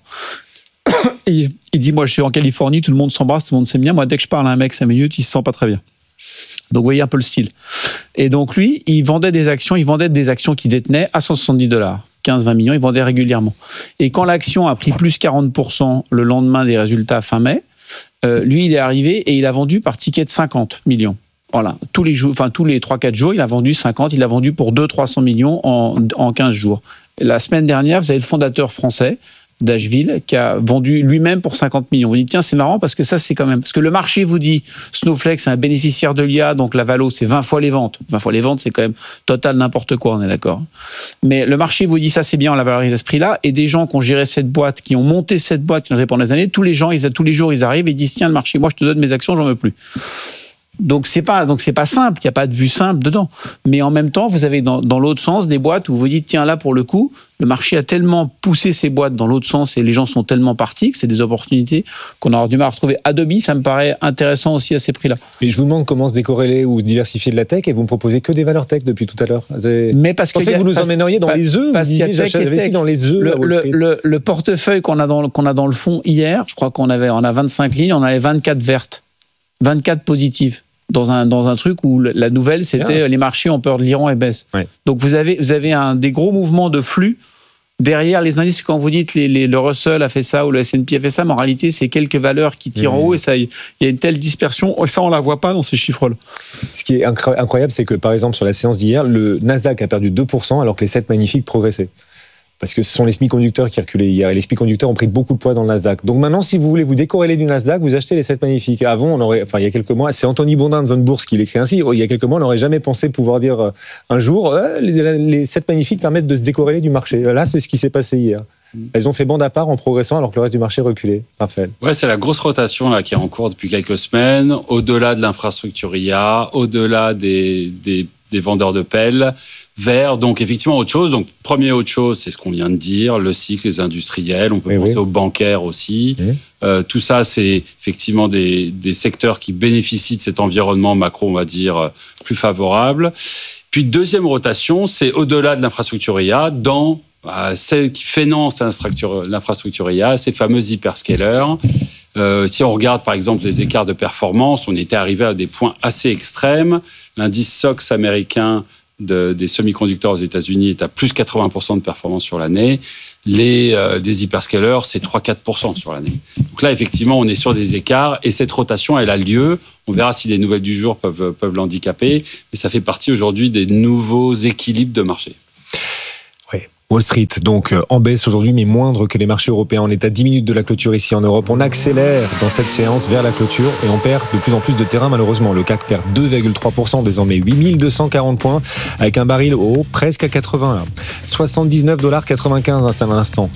Il dit, moi je suis en Californie, tout le monde s'embrasse, tout le monde s'aime bien. Moi, dès que je parle à un mec 5 minutes, il se sent pas très bien. Donc vous voyez un peu le style. Et donc lui, il vendait des actions qu'il détenait à $170. 15-20 millions, il vendait régulièrement. Et quand l'action a pris plus 40% le lendemain des résultats fin mai, lui, il est arrivé et il a vendu par ticket de 50 millions. Voilà, tous les 3-4 jours, il a vendu 50, il a vendu pour 200-300 millions en 15 jours. La semaine dernière, vous avez le fondateur français d'Asheville qui a vendu lui-même pour 50 millions. Vous dites, tiens, c'est marrant parce que ça, c'est quand même... Parce que le marché vous dit, Snowflake, c'est un bénéficiaire de l'IA, donc la valo, c'est 20 fois les ventes. 20 fois les ventes, c'est quand même total n'importe quoi, on est d'accord. Mais le marché vous dit, ça, c'est bien, on la valorise à ce prix-là, et des gens qui ont géré cette boîte, qui ont monté cette boîte, qui ont géré pendant des années, tous les jours, ils arrivent et disent, tiens, le marché, moi, je te donne mes actions, j'en veux plus. Donc c'est pas simple, il n'y a pas de vue simple dedans. Mais en même temps, vous avez dans l'autre sens des boîtes où vous dites, tiens, là, pour le coup, le marché a tellement poussé ces boîtes dans l'autre sens et les gens sont tellement partis que c'est des opportunités qu'on aura du mal à retrouver. Adobe, ça me paraît intéressant aussi à ces prix-là. Et je vous demande comment se décorréler ou se diversifier de la tech et vous me proposez que des valeurs tech depuis tout à l'heure. Mais parce que vous nous emmèneriez dans les œufs, parce vous disiez, j'investis dans les œufs. Le portefeuille qu'on a dans le fond hier, je crois on a 25 lignes, on avait 24 vertes, 24 positives. Dans un truc où la nouvelle, c'était les marchés ont peur de l'Iran et baissent. Ouais. Donc vous avez des gros mouvements de flux derrière les indices. Quand vous dites le Russell a fait ça ou le S&P a fait ça, mais en réalité, c'est quelques valeurs qui tirent en haut et ça, il y a une telle dispersion. Ça, on la voit pas dans ces chiffres-là. Ce qui est incroyable, c'est que par exemple, sur la séance d'hier, le Nasdaq a perdu 2% alors que les 7 magnifiques progressaient. Parce que ce sont les semi-conducteurs qui reculaient hier. Et les semi-conducteurs ont pris beaucoup de poids dans le Nasdaq. Donc maintenant, si vous voulez vous décorréler du Nasdaq, vous achetez les 7 magnifiques. Avant, il y a quelques mois, c'est Anthony Bourdin de Zone Bourse qui l'écrit ainsi. Il y a quelques mois, on n'aurait jamais pensé pouvoir dire un jour, les 7 magnifiques permettent de se décorréler du marché. Là, c'est ce qui s'est passé hier. elles ont fait bande à part en progressant alors que le reste du marché reculait. Raphaël. Ouais, c'est la grosse rotation là, qui est en cours depuis quelques semaines, au-delà de l'infrastructure IA, au-delà des vendeurs de pelles, vers donc effectivement autre chose. Donc premier autre chose, c'est ce qu'on vient de dire, le cycle, les industriels, on peut penser aux bancaires aussi. Tout ça, c'est effectivement des secteurs qui bénéficient de cet environnement macro, on va dire, plus favorable. Puis deuxième rotation, c'est au-delà de l'infrastructure IA, dans celle qui finance l'infrastructure IA, ces fameux hyperscalers. Si on regarde par exemple les écarts de performance, on était arrivé à des points assez extrêmes. L'indice SOX américain des semi-conducteurs aux États-Unis est à plus 80% de performance sur l'année. Les hyperscalers, c'est 3-4% sur l'année. Donc là, effectivement, on est sur des écarts et cette rotation, elle a lieu. On verra si les nouvelles du jour peuvent l'handicaper, mais ça fait partie aujourd'hui des nouveaux équilibres de marché. Wall Street, donc en baisse aujourd'hui, mais moindre que les marchés européens. On est à 10 minutes de la clôture ici en Europe. On accélère dans cette séance vers la clôture et on perd de plus en plus de terrain malheureusement. Le CAC perd 2,3%, désormais 8240 points, avec un baril haut presque à 80. 79,95$ c'est à l'instant.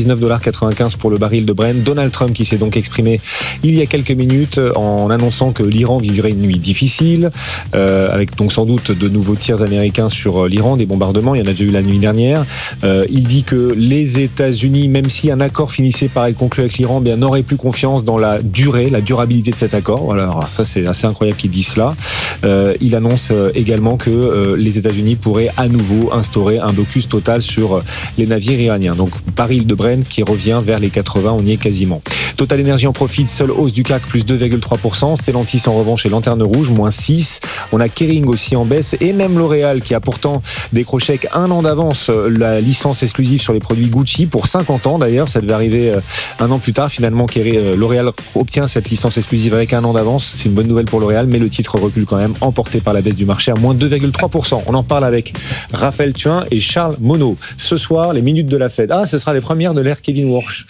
79,95$ pour le baril de Brent. Donald Trump qui s'est donc exprimé il y a quelques minutes en annonçant que l'Iran vivrait une nuit difficile, avec donc sans doute de nouveaux tirs américains sur l'Iran, des bombardements. Il y en a déjà eu la nuit dernière. Il dit que les États-Unis, même si un accord finissait par être conclu avec l'Iran, bien n'auraient plus confiance dans la durabilité de cet accord. Alors ça, c'est assez incroyable qu'il dise cela. Il annonce également que les États-Unis pourraient à nouveau instaurer un blocus total sur les navires iraniens. Donc baril de Brent qui revient vers les 80, on y est quasiment. Total Energy en profite, seule hausse du CAC, plus 2,3%. Stellantis en revanche et Lanterne Rouge, moins 6. On a Kering aussi en baisse et même L'Oréal qui a pourtant décroché avec un an d'avance la licence exclusive sur les produits Gucci pour 50 ans d'ailleurs. Ça devait arriver un an plus tard. Finalement, L'Oréal obtient cette licence exclusive avec un an d'avance. C'est une bonne nouvelle pour L'Oréal, mais le titre recule quand même, emporté par la baisse du marché à moins 2,3%. On en parle avec Raphaël Thuin et Charles Monod. Ce soir, les minutes de la Fed. Ce sera les premières de l'ère Kevin Warsh.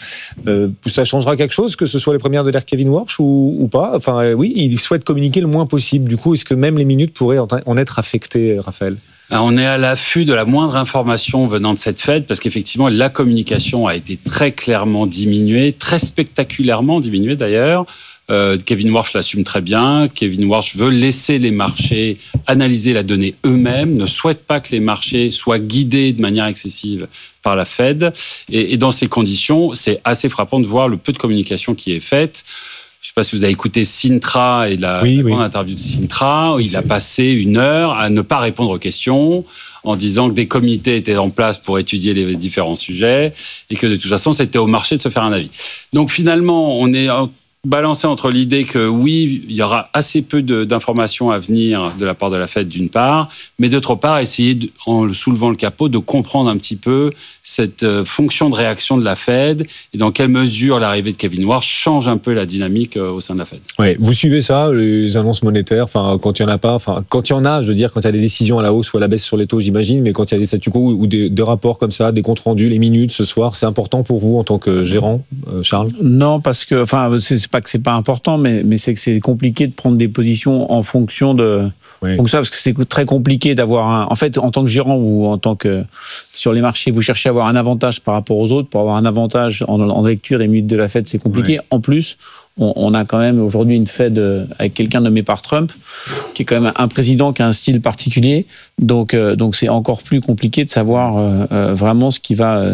Ça changera quelque chose que ce soit les premières de l'ère Kevin Warsh ou pas? Enfin, oui, il souhaite communiquer le moins possible. Du coup, est-ce que même les minutes pourraient en être affectées, Raphaël? On est à l'affût de la moindre information venant de cette Fed, parce qu'effectivement, la communication a été très clairement diminuée, très spectaculairement diminuée d'ailleurs. Kevin Warsh l'assume très bien. Kevin Warsh veut laisser les marchés analyser la donnée eux-mêmes, ne souhaite pas que les marchés soient guidés de manière excessive par la Fed. Et dans ces conditions, c'est assez frappant de voir le peu de communication qui est faite. Je ne sais pas si vous avez écouté Sintra et la grande interview de Sintra, où il a passé 1 heure à ne pas répondre aux questions, en disant que des comités étaient en place pour étudier les différents sujets et que de toute façon, c'était au marché de se faire un avis. Donc finalement, on est balancé entre l'idée que oui, il y aura assez peu d'informations à venir de la part de la Fed d'une part, mais d'autre part, essayer, en soulevant le capot, de comprendre un petit peu cette fonction de réaction de la Fed et dans quelle mesure l'arrivée de Kevin Warsh change un peu la dynamique au sein de la Fed. Ouais, vous suivez ça, les annonces monétaires, quand il y en a pas, quand il y en a, je veux dire, quand il y a des décisions à la hausse ou à la baisse sur les taux, j'imagine, mais quand il y a des statu quo ou des rapports comme ça, des comptes rendus, les minutes ce soir, c'est important pour vous en tant que gérant, Charles? Non, parce que, c'est pas que c'est pas important, mais c'est que c'est compliqué de prendre des positions en fonction de. Oui. Donc ça, parce que c'est très compliqué d'avoir en fait, en tant que gérant ou en tant que sur les marchés, vous cherchez à avoir un avantage par rapport aux autres. Pour avoir un avantage en lecture des minutes de la Fed, c'est compliqué. Oui. En plus, on a quand même aujourd'hui une Fed avec quelqu'un nommé par Trump, qui est quand même un président qui a un style particulier. Donc c'est encore plus compliqué de savoir vraiment ce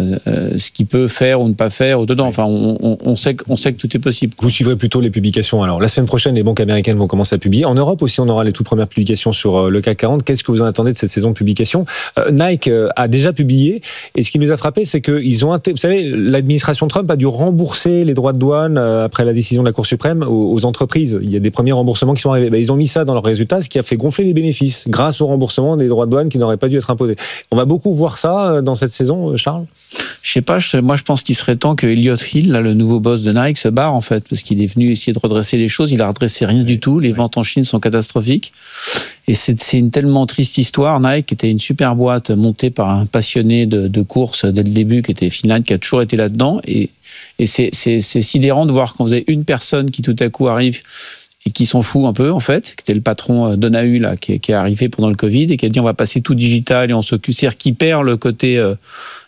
qu'il peut faire ou ne pas faire au-dedans. Enfin, on sait que tout est possible. Vous suivrez plutôt les publications. Alors, la semaine prochaine, les banques américaines vont commencer à publier. En Europe aussi, on aura les toutes premières publications sur le CAC 40. Qu'est-ce que vous en attendez de cette saison de publication? Nike a déjà publié. Et ce qui nous a frappé, c'est qu'ils ont... Vous savez, l'administration Trump a dû rembourser les droits de douane après la décision de la Cour suprême aux entreprises. Il y a des premiers remboursements qui sont arrivés. Ils ont mis ça dans leurs résultats, ce qui a fait gonfler les bénéfices grâce au remboursement des droits de douane qui n'auraient pas dû être imposés. On va beaucoup voir ça dans cette saison, Charles? Je sais pas, moi je pense qu'il serait temps que Elliott Hill, là, le nouveau boss de Nike, se barre en fait, parce qu'il est venu essayer de redresser les choses. Il a redressé rien du tout. Les ventes en Chine sont catastrophiques. Et c'est une tellement triste histoire. Nike était une super boîte montée par un passionné de course dès le début, qui était Phil Knight, qui a toujours été là-dedans. Et c'est sidérant de voir quand vous avez une personne qui tout à coup arrive et qui s'en fout un peu, en fait, qui était le patron Donahue, là, qui est arrivé pendant le Covid et qui a dit on va passer tout digital et on s'occupe, c'est-à-dire qui perd le côté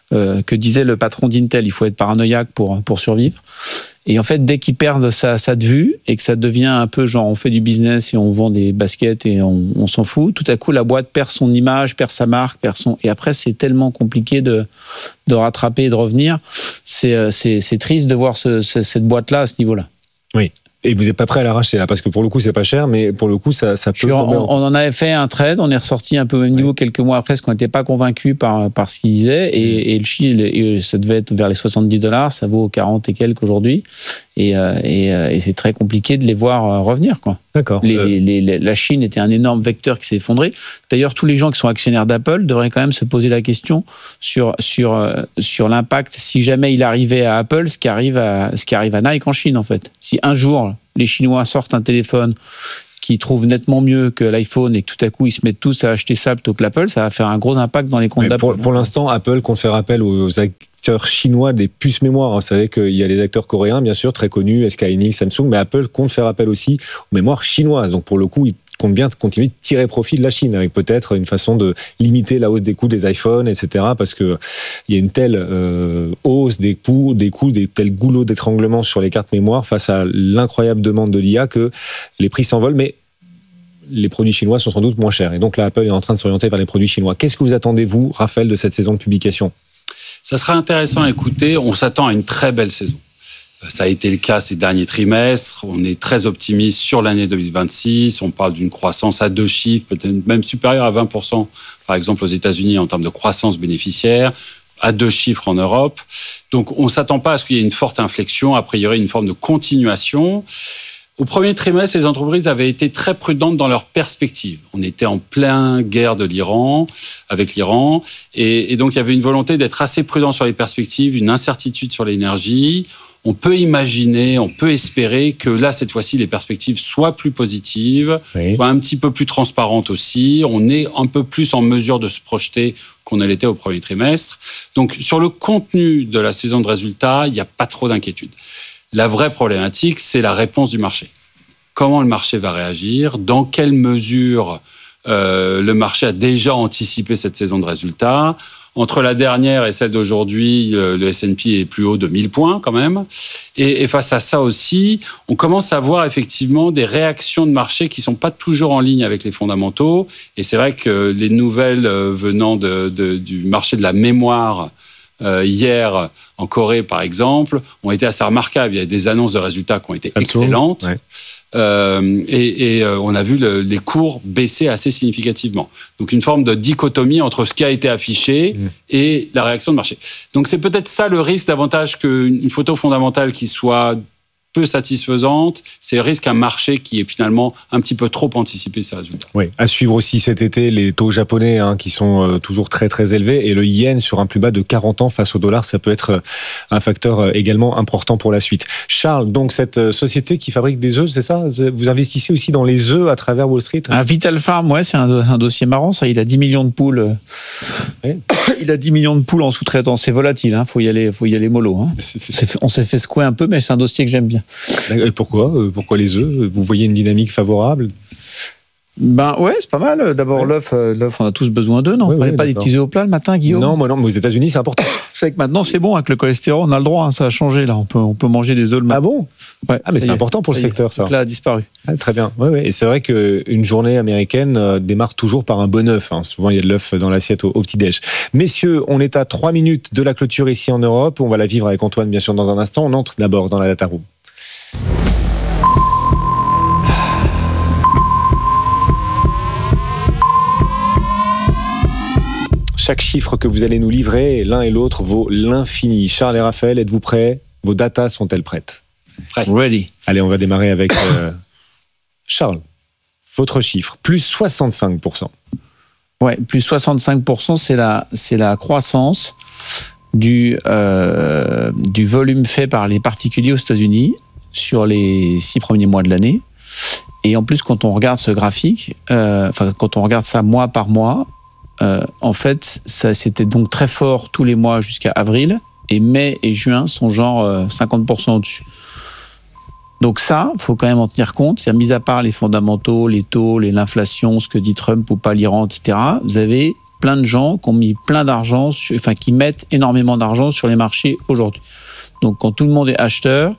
que disait le patron d'Intel, il faut être paranoïaque pour survivre. Et en fait, dès qu'ils perdent ça de vue et que ça devient un peu genre on fait du business et on vend des baskets et on s'en fout, tout à coup la boîte perd son image, perd sa marque, et après c'est tellement compliqué de rattraper et de revenir. C'est triste de voir cette boîte-là à ce niveau-là. Oui. Et vous n'êtes pas prêt à l'arracher là, parce que pour le coup c'est pas cher, mais pour le coup ça peut tomber. On en avait fait un trade, on est ressorti un peu au même niveau quelques mois après, parce qu'on n'était pas convaincu par ce qu'il disait, et le Chili, ça devait être vers les $70, ça vaut 40 et quelques aujourd'hui, et c'est très compliqué de les voir revenir, quoi. D'accord. La Chine était un énorme vecteur qui s'est effondré. D'ailleurs, tous les gens qui sont actionnaires d'Apple devraient quand même se poser la question sur l'impact, si jamais il arrivait à Apple, ce qui arrive à Nike en Chine, en fait. Si un jour, les Chinois sortent un téléphone qui trouve nettement mieux que l'iPhone et que tout à coup ils se mettent tous à acheter ça plutôt que l'Apple, ça va faire un gros impact dans les comptes d'Apple. Pour l'instant, Apple compte faire appel aux acteurs chinois des puces mémoire. Vous savez qu'il y a les acteurs coréens, bien sûr, très connus, SK Hynix, Samsung, mais Apple compte faire appel aussi aux mémoires chinoises. Donc pour le coup, ils comptent bien continuer de tirer profit de la Chine, avec peut-être une façon de limiter la hausse des coûts des iPhones, etc. Parce qu'il y a une telle hausse des coûts, des tels goulots d'étranglement sur les cartes mémoire face à l'incroyable demande de l'IA que les prix s'envolent. Mais les produits chinois sont sans doute moins chers. Et donc là, Apple est en train de s'orienter vers les produits chinois. Qu'est-ce que vous attendez, vous, Raphaël, de cette saison de publication ? Ça sera intéressant à écouter. On s'attend à une très belle saison. Ça a été le cas ces derniers trimestres. On est très optimiste sur l'année 2026. On parle d'une croissance à 2 chiffres, peut-être même supérieure à 20%, par exemple aux États-Unis en termes de croissance bénéficiaire, à 2 chiffres en Europe. Donc on ne s'attend pas à ce qu'il y ait une forte inflexion, a priori une forme de continuation. Au premier trimestre, les entreprises avaient été très prudentes dans leurs perspectives. On était en pleine guerre avec l'Iran, et donc il y avait une volonté d'être assez prudent sur les perspectives, une incertitude sur l'énergie. On peut imaginer, on peut espérer que là, cette fois-ci, les perspectives soient plus positives, soient un petit peu plus transparentes aussi. On est un peu plus en mesure de se projeter qu'on ne l'était au premier trimestre. Donc, sur le contenu de la saison de résultats, il n'y a pas trop d'inquiétude. La vraie problématique, c'est la réponse du marché. Comment le marché va réagir ? Dans quelle mesure le marché a déjà anticipé cette saison de résultats ? Entre la dernière et celle d'aujourd'hui, le S&P est plus haut de 1000 points quand même. Et face à ça aussi, on commence à voir effectivement des réactions de marché qui ne sont pas toujours en ligne avec les fondamentaux. Et c'est vrai que les nouvelles venant du marché de la mémoire hier en Corée, par exemple, ont été assez remarquables. Il y a des annonces de résultats qui ont été excellentes. Ouais. On a vu les cours baisser assez significativement. Donc une forme de dichotomie entre ce qui a été affiché et la réaction de marché. Donc c'est peut-être ça le risque, davantage qu'une photo fondamentale qui soit peu satisfaisante, c'est le risque qu'un marché qui est finalement un petit peu trop anticipé ses résultats. Oui, à suivre aussi cet été les taux japonais qui sont toujours très très élevés, et le yen sur un plus bas de 40 ans face au dollar, ça peut être un facteur également important pour la suite. Charles, donc cette société qui fabrique des œufs, c'est ça ? Vous investissez aussi dans les œufs à travers Wall Street ? Vital Farm, ouais, c'est un dossier marrant, ça. Il a 10 millions de poules. Ouais. Il a 10 millions de poules en sous-traitance. C'est volatile, faut y aller mollo. On s'est fait secouer un peu, mais c'est un dossier que j'aime bien. Et pourquoi les œufs ? Vous voyez une dynamique favorable ? Ben ouais, c'est pas mal. D'abord, l'œuf, on a tous besoin d'œufs, non ? Vous prenez pas des petits œufs au plat le matin, Guillaume ? Non, mais aux États-Unis, c'est important. Vous savez que maintenant, c'est bon, avec le cholestérol, on a le droit, ça a changé, là. On peut manger des œufs le matin. Ah bon ? Ouais, mais c'est important pour le secteur, ça. Là, a disparu. Ah, très bien. Ouais. Et c'est vrai qu'une journée américaine démarre toujours par un bon œuf. Souvent, il y a de l'œuf dans l'assiette au petit-déj. Messieurs, on est à 3 minutes de la clôture ici en Europe. On va la vivre avec Antoine, bien sûr, dans un instant. On entre d'abord dans la data room. Chaque chiffre que vous allez nous livrer, l'un et l'autre, vaut l'infini. Charles et Raphaël, êtes-vous prêts ? Vos datas sont-elles prêtes ? Ready. Allez, on va démarrer avec Charles. Votre chiffre, plus 65%. Ouais, plus 65%, c'est la croissance du volume fait par les particuliers aux États-Unis sur les 6 premiers mois de l'année. Et en plus, quand on regarde ce graphique, quand on regarde ça mois par mois, en fait, ça, c'était donc très fort tous les mois jusqu'à avril, et mai et juin sont genre 50% au-dessus. Donc ça, il faut quand même en tenir compte. C'est-à-dire, mis à part les fondamentaux, les taux, l'inflation, ce que dit Trump ou pas l'Iran, etc., vous avez plein de gens qui ont mis plein d'argent, qui mettent énormément d'argent sur les marchés aujourd'hui. Donc, quand tout le monde est acheteur,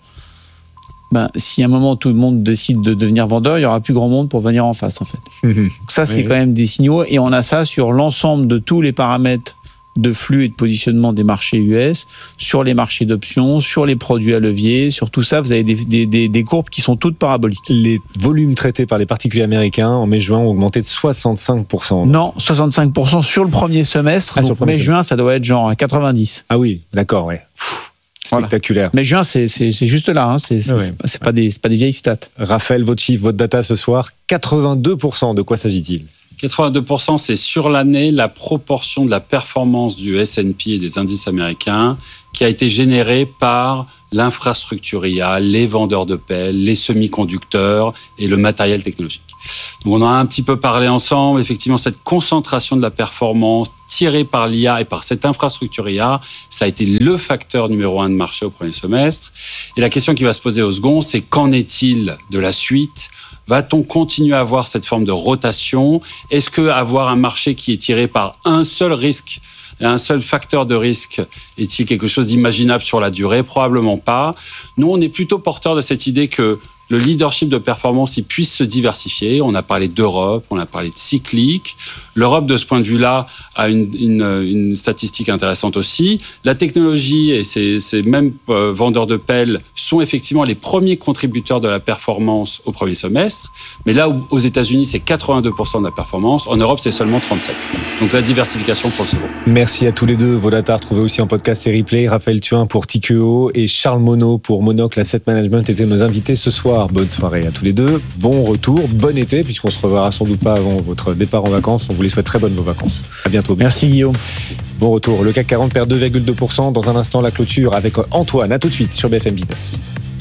si à un moment tout le monde décide de devenir vendeur, il y aura plus grand monde pour venir en face, en fait. Donc ça, c'est quand même des signaux, et on a ça sur l'ensemble de tous les paramètres de flux et de positionnement des marchés US, sur les marchés d'options, sur les produits à levier, sur tout ça, vous avez des courbes qui sont toutes paraboliques. Les volumes traités par les particuliers américains en mai-juin ont augmenté de 65%. Non, 65% sur le premier semestre. Donc mai-juin, ça doit être genre à 90. Ah oui, d'accord, ouais. Spectaculaire. Mais juin, c'est juste là, c'est pas des vieilles stats. Raphaël, votre chiffre, votre data ce soir, 82%, de quoi s'agit-il ? 82%, c'est sur l'année la proportion de la performance du S&P et des indices américains qui a été générée par l'infrastructure IA, les vendeurs de pelles, les semi-conducteurs et le matériel technologique. Donc on en a un petit peu parlé ensemble. Effectivement, cette concentration de la performance tirée par l'IA et par cette infrastructure IA, ça a été le facteur numéro 1 de marché au premier semestre. Et la question qui va se poser au second, c'est qu'en est-il de la suite ? Va-t-on continuer à avoir cette forme de rotation ? Est-ce qu'avoir un marché qui est tiré par un seul risque, un seul facteur de risque, est-il quelque chose d'imaginable sur la durée ? Probablement pas. Nous, on est plutôt porteur de cette idée que le leadership de performance, il puisse se diversifier. On a parlé d'Europe, on a parlé de cyclique. L'Europe, de ce point de vue-là, a une statistique intéressante aussi. La technologie et ces mêmes vendeurs de pelles sont effectivement les premiers contributeurs de la performance au premier semestre. Mais là où aux États-Unis, c'est 82% de la performance, en Europe, c'est seulement 37%. Donc la diversification pour le second. Merci à tous les deux. Vos data retrouvés aussi en podcast et replay. Raphaël Thuin pour Tikeo et Charles Monod pour Monocle Asset Management étaient nos invités ce soir. Bonne soirée à tous les deux. Bon retour, bon été, puisqu'on se reverra sans doute pas avant votre départ en vacances. On vous les souhaite très bonnes vos vacances. À bientôt. Merci Guillaume. Bon retour. Le CAC 40 perd 2,2%. Dans un instant, la clôture avec Antoine. À tout de suite sur BFM Business.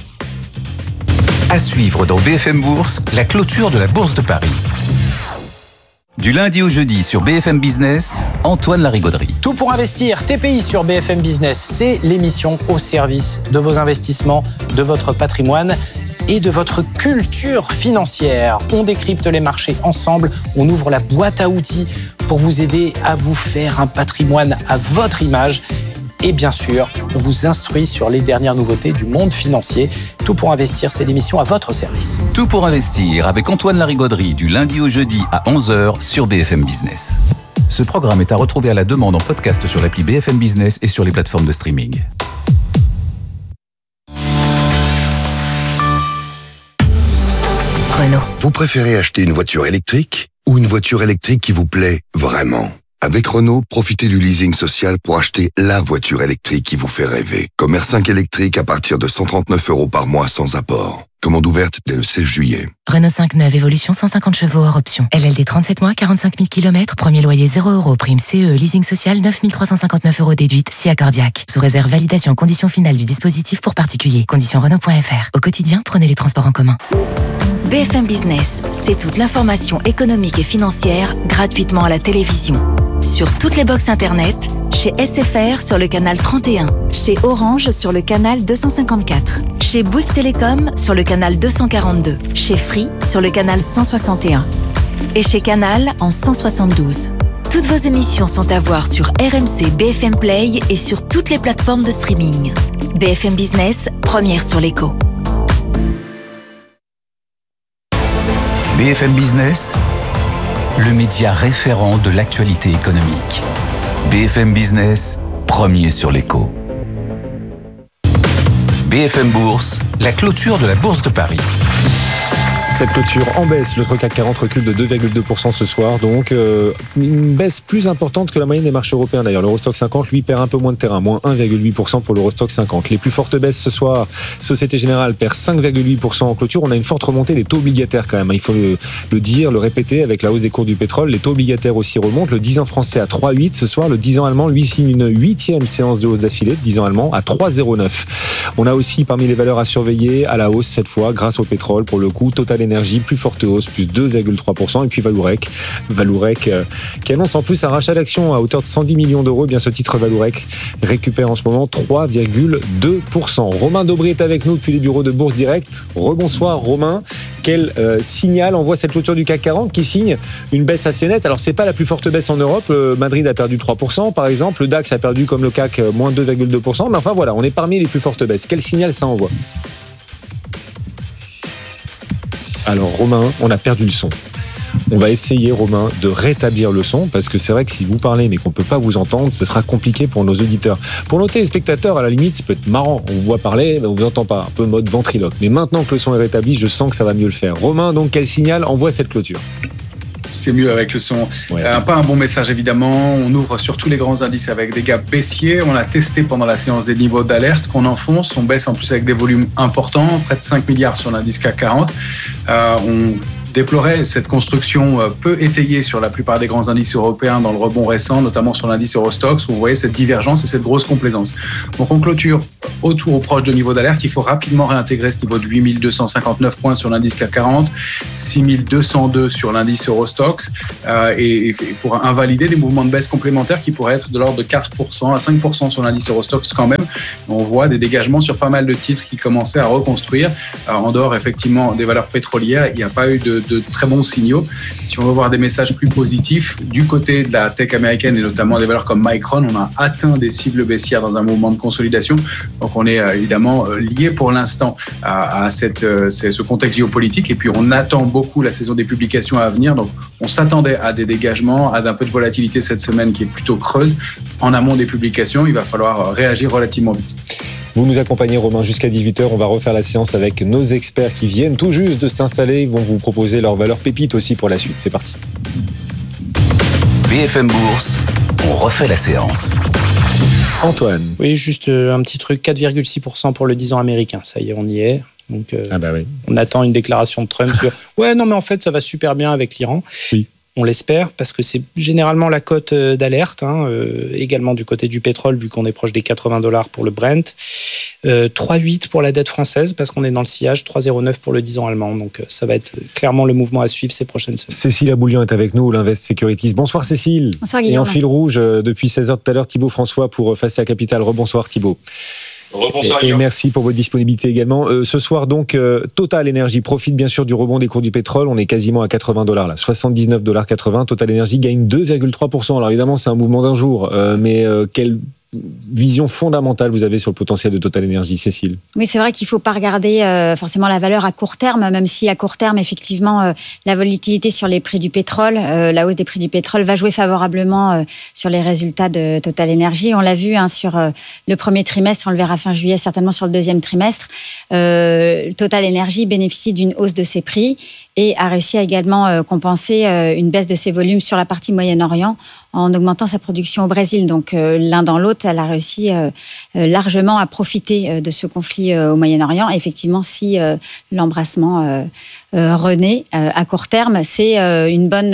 À suivre dans BFM Bourse, la clôture de la Bourse de Paris. Du lundi au jeudi sur BFM Business, Antoine Larigauderie. Tout pour investir, TPI sur BFM Business, c'est l'émission au service de vos investissements, de votre patrimoine et de votre culture financière. On décrypte les marchés ensemble, on ouvre la boîte à outils pour vous aider à vous faire un patrimoine à votre image. Et bien sûr, on vous instruit sur les dernières nouveautés du monde financier. Tout pour investir, c'est l'émission à votre service. Tout pour investir avec Antoine Larigauderie du lundi au jeudi à 11h sur BFM Business. Ce programme est à retrouver à la demande en podcast sur l'appli BFM Business et sur les plateformes de streaming. Renault. Vous préférez acheter une voiture électrique ou une voiture électrique qui vous plaît vraiment ? Avec Renault, profitez du leasing social pour acheter la voiture électrique qui vous fait rêver. Comme R5 électrique à partir de 139 € par mois sans apport. Commande ouverte dès le 16 juillet. Renault 5 neuve, évolution 150 chevaux hors option. LLD 37 mois, 45 000 km, premier loyer 0 €, prime CE, leasing social 9 359 € déduite, si accordiaque. Sous réserve validation, conditions finales du dispositif pour particuliers. Conditions Renault.fr. Au quotidien, prenez les transports en commun. BFM Business, c'est toute l'information économique et financière gratuitement à la télévision. Sur toutes les box internet, chez SFR sur le canal 31, chez Orange sur le canal 254, chez Bouygues Télécom sur le canal 242, chez Free sur le canal 161 et chez Canal en 172. Toutes vos émissions sont à voir sur RMC BFM Play et sur toutes les plateformes de streaming. BFM Business, première sur l'écho. BFM Business, le média référent de l'actualité économique. BFM Business, premier sur l'écho. BFM Bourse, la clôture de la Bourse de Paris. Cette clôture en baisse, le CAC 40 recule de 2,2% ce soir, donc une baisse plus importante que la moyenne des marchés européens d'ailleurs. L'Eurostock 50, lui, perd un peu moins de terrain, moins 1,8% pour l'Eurostock 50. Les plus fortes baisses ce soir, Société Générale perd 5,8% en clôture. On a une forte remontée des taux obligataires quand même, il faut le dire, le répéter, avec la hausse des cours du pétrole. Les taux obligataires aussi remontent, le 10 ans français à 3,8 ce soir, le 10 ans allemand lui signe une 8e séance de hausse d'affilée, le 10 ans allemand à 3,09. On a aussi parmi les valeurs à surveiller à la hausse cette fois grâce au pétrole pour le coup, Total Energy, plus forte hausse, plus 2,3%. Et puis Valourec qui annonce en plus un rachat d'actions à hauteur de 110 millions d'euros. Eh bien, ce titre Valourec récupère en ce moment 3,2%. Romain Dobré est avec nous depuis les bureaux de Bourse Direct. Rebonsoir Romain. Quel signal envoie cette clôture du CAC 40 qui signe une baisse assez nette? Alors c'est pas la plus forte baisse en Europe. Madrid a perdu 3% par exemple. Le DAX a perdu comme le CAC moins 2,2%. Mais enfin voilà, on est parmi les plus fortes baisses. Quel signal ça envoie? Alors Romain, on a perdu le son. On va essayer, Romain, de rétablir le son, parce que c'est vrai que si vous parlez mais qu'on ne peut pas vous entendre, ce sera compliqué pour nos auditeurs. Pour nos téléspectateurs, à la limite, ça peut être marrant. On vous voit parler, mais on ne vous entend pas, un peu mode ventriloque. Mais maintenant que le son est rétabli, je sens que ça va mieux le faire. Romain, donc, quel signal envoie cette clôture? C'est mieux avec le son. Ouais. Pas un bon message, évidemment. On ouvre sur tous les grands indices avec des gaps baissiers. On a testé pendant la séance des niveaux d'alerte qu'on enfonce. On baisse en plus avec des volumes importants, près de 5 milliards sur l'indice CAC 40. On déplorait cette construction peu étayée sur la plupart des grands indices européens dans le rebond récent, notamment sur l'indice Eurostoxx, où vous voyez cette divergence et cette grosse complaisance. Donc on clôture autour ou proche de niveau d'alerte. Il faut rapidement réintégrer ce niveau de 8259 points sur l'indice CAC 40, 6202 sur l'indice Eurostoxx, et pour invalider des mouvements de baisse complémentaires qui pourraient être de l'ordre de 4% à 5% sur l'indice Eurostoxx quand même. On voit des dégagements sur pas mal de titres qui commençaient à reconstruire. En dehors effectivement des valeurs pétrolières, il n'y a pas eu de très bons signaux. Si on veut voir des messages plus positifs, du côté de la tech américaine et notamment des valeurs comme Micron, on a atteint des cibles baissières dans un mouvement de consolidation. Donc on est évidemment lié pour l'instant à ce contexte géopolitique, et puis on attend beaucoup la saison des publications à venir. Donc on s'attendait à des dégagements, à un peu de volatilité cette semaine qui est plutôt creuse. En amont des publications, il va falloir réagir relativement vite. Vous nous accompagnez, Romain, jusqu'à 18h. On va refaire la séance avec nos experts qui viennent tout juste de s'installer. Ils vont vous proposer leurs valeurs pépites aussi pour la suite. C'est parti. BFM Bourse, on refait la séance. Antoine. Oui, juste un petit truc, 4,6% pour le 10 ans américain. Ça y est, on y est. Donc, oui. On attend une déclaration de Trump sur « Ouais, non, mais en fait, ça va super bien avec l'Iran. » Oui. On l'espère, parce que c'est généralement la cote d'alerte, également du côté du pétrole, vu qu'on est proche des $80 pour le Brent. 3,8 pour la dette française, parce qu'on est dans le sillage, 3,09 pour le 10 ans allemand. Donc ça va être clairement le mouvement à suivre ces prochaines semaines. Cécile Aboulian est avec nous, l'Invest Securities. Bonsoir Cécile. Bonsoir Guillaume. Et en fil rouge, depuis 16h tout à l'heure, Thibaut François pour Facea Capital. Rebonsoir Thibaut. Rebonsoir, et merci pour votre disponibilité également. Ce soir donc, Total Energy profite bien sûr du rebond des cours du pétrole. On est quasiment à $80 là, $79,80. Total Energy gagne 2,3%. Alors évidemment c'est un mouvement d'un jour, mais quelle vision fondamentale vous avez sur le potentiel de Total Energy, Cécile? Oui, c'est vrai qu'il ne faut pas regarder forcément la valeur à court terme, même si à court terme, effectivement, la volatilité sur les prix du pétrole, la hausse des prix du pétrole va jouer favorablement sur les résultats de Total Energy. On l'a vu sur le premier trimestre, on le verra fin juillet, certainement sur le deuxième trimestre. Total Energy bénéficie d'une hausse de ses prix et a réussi à également compenser une baisse de ses volumes sur la partie Moyen-Orient en augmentant sa production au Brésil. Donc l'un dans l'autre, elle a réussi largement à profiter de ce conflit au Moyen-Orient. Et effectivement, si l'embrassement renaît à court terme, c'est une bonne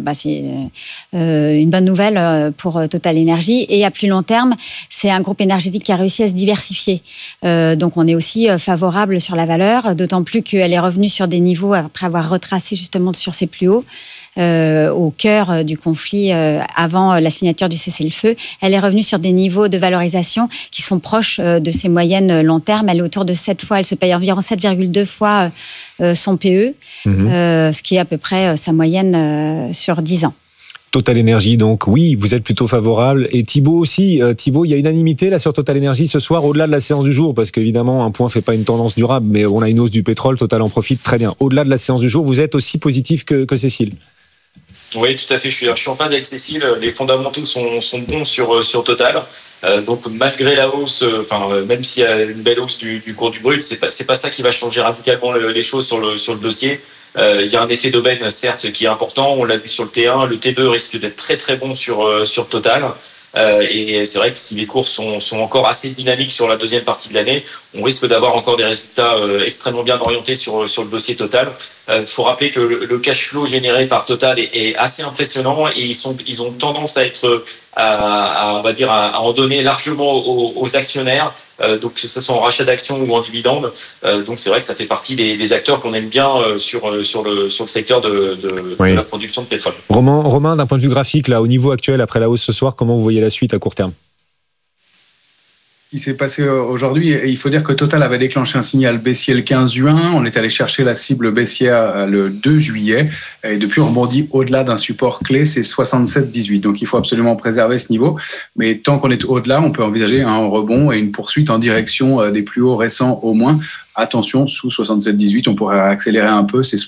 nouvelle pour Total Energy. Et à plus long terme, c'est un groupe énergétique qui a réussi à se diversifier. Donc on est aussi favorable sur la valeur, d'autant plus qu'elle est revenue sur des niveaux après avoir retracé justement sur ses plus hauts. Au cœur du conflit avant la signature du cessez-le-feu. Elle est revenue sur des niveaux de valorisation qui sont proches de ses moyennes long terme. Elle est autour de 7 fois, elle se paye environ 7,2 fois son PE, ce qui est à peu près sa moyenne sur 10 ans. Total Energy, donc oui, vous êtes plutôt favorable. Et Thibaut aussi. Thibaut, il y a unanimité là sur Total Energy ce soir, au-delà de la séance du jour, parce qu'évidemment, un point ne fait pas une tendance durable, mais on a une hausse du pétrole, Total en profite très bien. Au-delà de la séance du jour, vous êtes aussi positif que Cécile? Oui, tout à fait. Je suis en phase avec Cécile. Les fondamentaux sont bons sur Total. Donc malgré la hausse, même s'il y a une belle hausse du cours du brut, c'est pas ça qui va changer radicalement les choses sur le dossier. Il y a un effet d'aubaine certes qui est important. On l'a vu sur le T1. Le T2 risque d'être très très bon sur Total. Et c'est vrai que si les cours sont encore assez dynamiques sur la deuxième partie de l'année, on risque d'avoir encore des résultats extrêmement bien orientés sur le dossier Total. Faut rappeler que le cash flow généré par Total est assez impressionnant et ils ont tendance à être on va dire à en donner largement aux actionnaires, donc que ce soit en rachat d'actions ou en dividendes. Donc c'est vrai que ça fait partie des acteurs qu'on aime bien sur le secteur de la production de pétrole. Romain, d'un point de vue graphique, là, au niveau actuel, après la hausse ce soir, comment vous voyez la suite à court terme ? Qui s'est passé aujourd'hui. Il faut dire que Total avait déclenché un signal baissier le 15 juin. On est allé chercher la cible baissière le 2 juillet. Et depuis, on rebondit au-delà d'un support clé, c'est 67,18. Donc, il faut absolument préserver ce niveau. Mais tant qu'on est au-delà, on peut envisager un rebond et une poursuite en direction des plus hauts récents au moins. Attention, sous 67,18, on pourrait accélérer un peu. C'est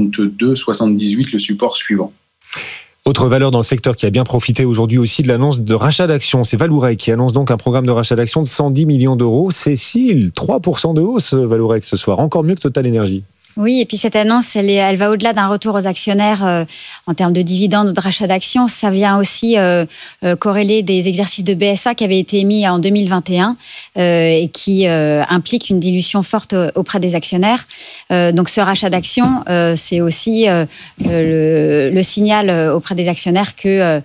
62,78 le support suivant. Autre valeur dans le secteur qui a bien profité aujourd'hui aussi de l'annonce de rachat d'actions, c'est Vallourec qui annonce donc un programme de rachat d'actions de 110 millions d'euros. Cécile, 3% de hausse Vallourec ce soir, encore mieux que Total Energy. Oui, et puis cette annonce, elle va au-delà d'un retour aux actionnaires en termes de dividendes ou de rachat d'actions. Ça vient aussi corréler des exercices de BSA qui avaient été émis en 2021 et qui impliquent une dilution forte auprès des actionnaires. Donc ce rachat d'actions, c'est aussi le signal auprès des actionnaires que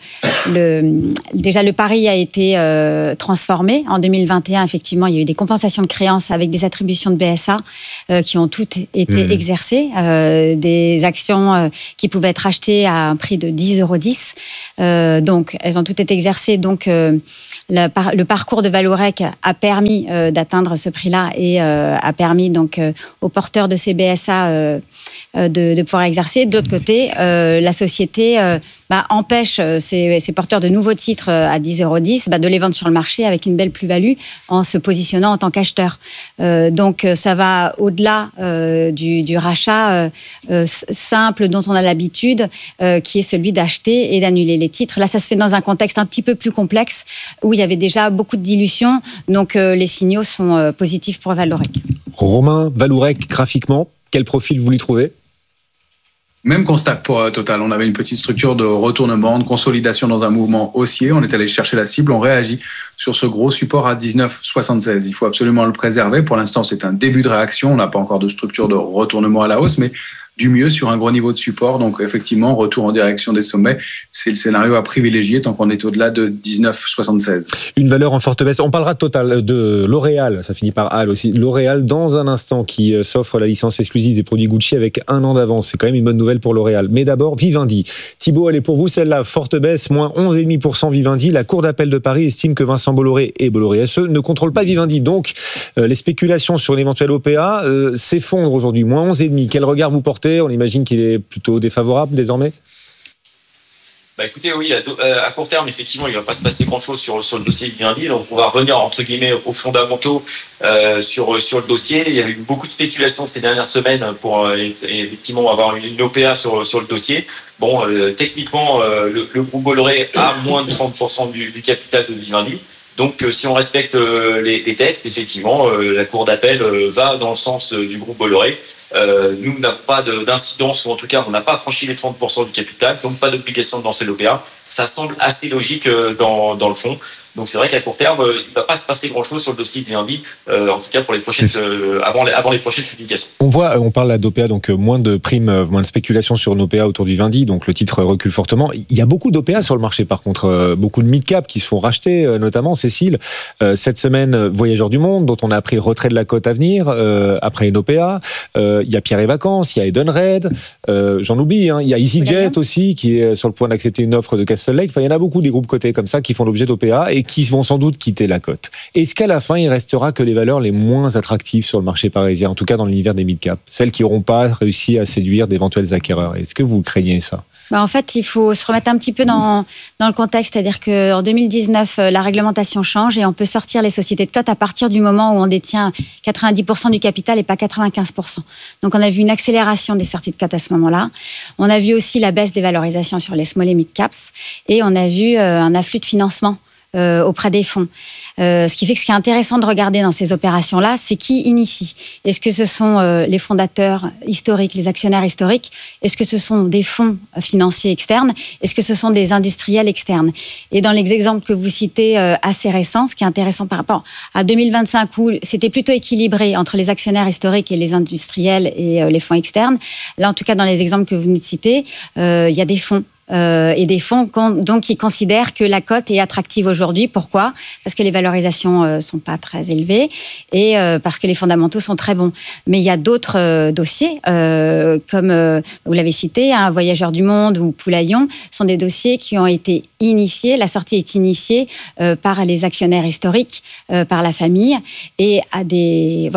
déjà le pari a été transformé. En 2021, effectivement, il y a eu des compensations de créances avec des attributions de BSA qui ont toutes été exercées, des actions qui pouvaient être achetées à un prix de 10,10 €. Donc, elles ont toutes été exercées. Donc, le parcours de Vallourec a permis d'atteindre ce prix-là et a permis donc aux porteurs de ces BSA de pouvoir exercer. De l'autre côté, la société empêche ces porteurs de nouveaux titres à 10,10 € de les vendre sur le marché avec une belle plus-value en se positionnant en tant qu'acheteur. Donc, ça va au-delà du rachat simple dont on a l'habitude, qui est celui d'acheter et d'annuler les titres. Là, ça se fait dans un contexte un petit peu plus complexe où il y avait déjà beaucoup de dilution. Donc, les signaux sont positifs pour Vallourec. Romain, Vallourec, graphiquement, quel profil vous lui trouvez ? Même constat pour Total. On avait une petite structure de retournement, de consolidation dans un mouvement haussier. On est allé chercher la cible. On réagit sur ce gros support à 19,76. Il faut absolument le préserver. Pour l'instant, c'est un début de réaction. On n'a pas encore de structure de retournement à la hausse, mais du mieux sur un gros niveau de support. Donc, effectivement, retour en direction des sommets, c'est le scénario à privilégier tant qu'on est au-delà de 19,76. Une valeur en forte baisse. On parlera de L'Oréal, ça finit par Al aussi. L'Oréal, dans un instant, qui s'offre la licence exclusive des produits Gucci avec 1 an d'avance. C'est quand même une bonne nouvelle pour L'Oréal. Mais d'abord, Vivendi. Thibaut, elle est pour vous, celle-là. Forte baisse, moins 11,5% Vivendi. La Cour d'appel de Paris estime que Vincent Bolloré et Bolloré SE ne contrôlent pas Vivendi. Donc, les spéculations sur une éventuelle OPA s'effondrent aujourd'hui. Moins 11,5%. Quel regard vous portez ? On imagine qu'il est plutôt défavorable désormais ? Écoutez, oui, à court terme, effectivement, il ne va pas se passer grand-chose sur le dossier Vivendi. Donc, on va revenir, entre guillemets, aux fondamentaux sur le dossier. Il y a eu beaucoup de spéculations ces dernières semaines pour effectivement avoir une OPA sur le dossier. Bon, techniquement, le groupe Bolloré a moins de 30% du capital de Vivendi. Donc, si on respecte les textes, effectivement, la Cour d'appel va dans le sens du groupe Bolloré. Nous n'avons pas d'incidence, ou en tout cas, on n'a pas franchi les 30% du capital, donc pas d'obligation de lancer l'OPA. Ça semble assez logique dans le fond. Donc, c'est vrai qu'à court terme, il ne va pas se passer grand-chose sur le dossier de Vivendi, en tout cas pour les prochaines, avant les prochaines publications. On parle là d'OPA, donc moins de primes, moins de spéculation sur une OPA autour du Vivendi, donc le titre recule fortement. Il y a beaucoup d'OPA sur le marché, par contre, beaucoup de mid-cap qui se font racheter, notamment, Cécile. Cette semaine, Voyageurs du Monde, dont on a appris le retrait de la cote à venir, après une OPA. Il y a Pierre et Vacances, il y a Edenred, j'en oublie, il y a EasyJet aussi, qui est sur le point d'accepter une offre de Castle Lake. Enfin, il y en a beaucoup des groupes cotés comme ça qui font l'objet d'OPA et qui vont sans doute quitter la cote. Est-ce qu'à la fin, il restera que les valeurs les moins attractives sur le marché parisien, en tout cas dans l'univers des mid-cap, celles qui n'auront pas réussi à séduire d'éventuels acquéreurs? Est-ce que vous craignez ça? En fait, il faut se remettre un petit peu dans le contexte, c'est-à-dire qu'en 2019, la réglementation change et on peut sortir les sociétés de cote à partir du moment où on détient 90% du capital et pas 95%. Donc, on a vu une accélération des sorties de cote à ce moment-là. On a vu aussi la baisse des valorisations sur les small et mid caps et on a vu un afflux de financement auprès des fonds. Ce qui fait que ce qui est intéressant de regarder dans ces opérations-là, c'est qui initie. Est-ce que ce sont les fondateurs historiques, les actionnaires historiques? Est-ce que ce sont des fonds financiers externes? Est-ce que ce sont des industriels externes? Et dans les exemples que vous citez assez récents, ce qui est intéressant par rapport à 2025, où c'était plutôt équilibré entre les actionnaires historiques et les industriels et les fonds externes, là en tout cas dans les exemples que vous nous citez, il y a des fonds. Et des fonds donc qui considèrent que la cote est attractive aujourd'hui. Pourquoi? Parce que les valorisations sont pas très élevées et parce que les fondamentaux sont très bons. Mais il y a d'autres dossiers, comme vous l'avez cité, hein, Voyageurs du Monde ou Poulaillon, sont des dossiers qui ont été initiés. La sortie est initiée par les actionnaires historiques, par la famille et à des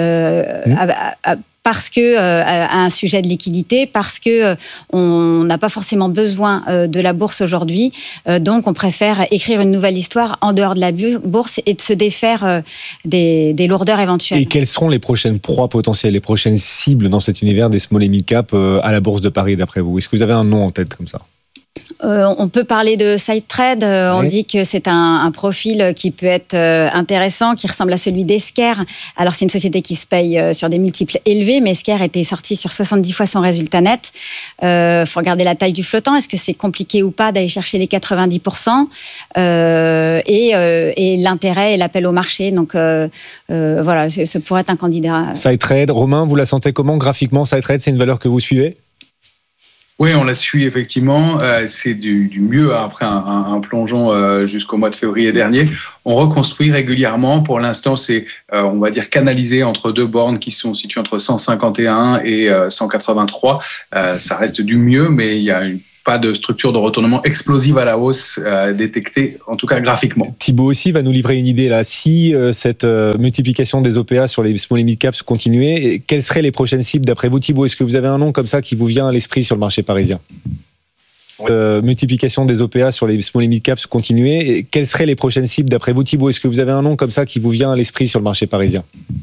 parce que à un sujet de liquidité, parce que on n'a pas forcément besoin de la bourse aujourd'hui, donc on préfère écrire une nouvelle histoire en dehors de la bourse et de se défaire des lourdeurs éventuelles. Et quelles seront les prochaines proies potentielles, les prochaines cibles dans cet univers des small et mid cap à la bourse de Paris d'après vous? Est-ce que vous avez un nom en tête comme ça? On peut parler de SideTrade. On dit que c'est un profil qui peut être intéressant, qui ressemble à celui d'Esker. Alors, c'est une société qui se paye sur des multiples élevés, mais Esker était sorti sur 70 fois son résultat net. Faut regarder la taille du flottant. Est-ce que c'est compliqué ou pas d'aller chercher les 90% et l'intérêt et l'appel au marché. Donc, voilà, ce pourrait être un candidat. SideTrade, Romain, vous la sentez comment graphiquement? SideTrade, c'est une valeur que vous suivez? Oui, on la suit effectivement. C'est du mieux après un plongeon jusqu'au mois de février dernier. On reconstruit régulièrement. Pour l'instant, c'est, on va dire, canalisé entre deux bornes qui sont situées entre 151 et 183. Ça reste du mieux, mais il y a pas de structure de retournement explosive à la hausse détectée, en tout cas graphiquement. Thibaut aussi va nous livrer une idée là. Si cette multiplication des OPA sur les small et mid caps continuait, quelles seraient les prochaines cibles d'après vous, Thibaut? Est-ce que vous avez un nom comme ça qui vous vient à l'esprit sur le marché parisien? Multiplication des OPA sur les small et mid caps continuer, quelles seraient les prochaines cibles d'après vous, Thibaut? Est-ce que vous avez un nom comme ça qui vous vient à l'esprit sur le marché parisien?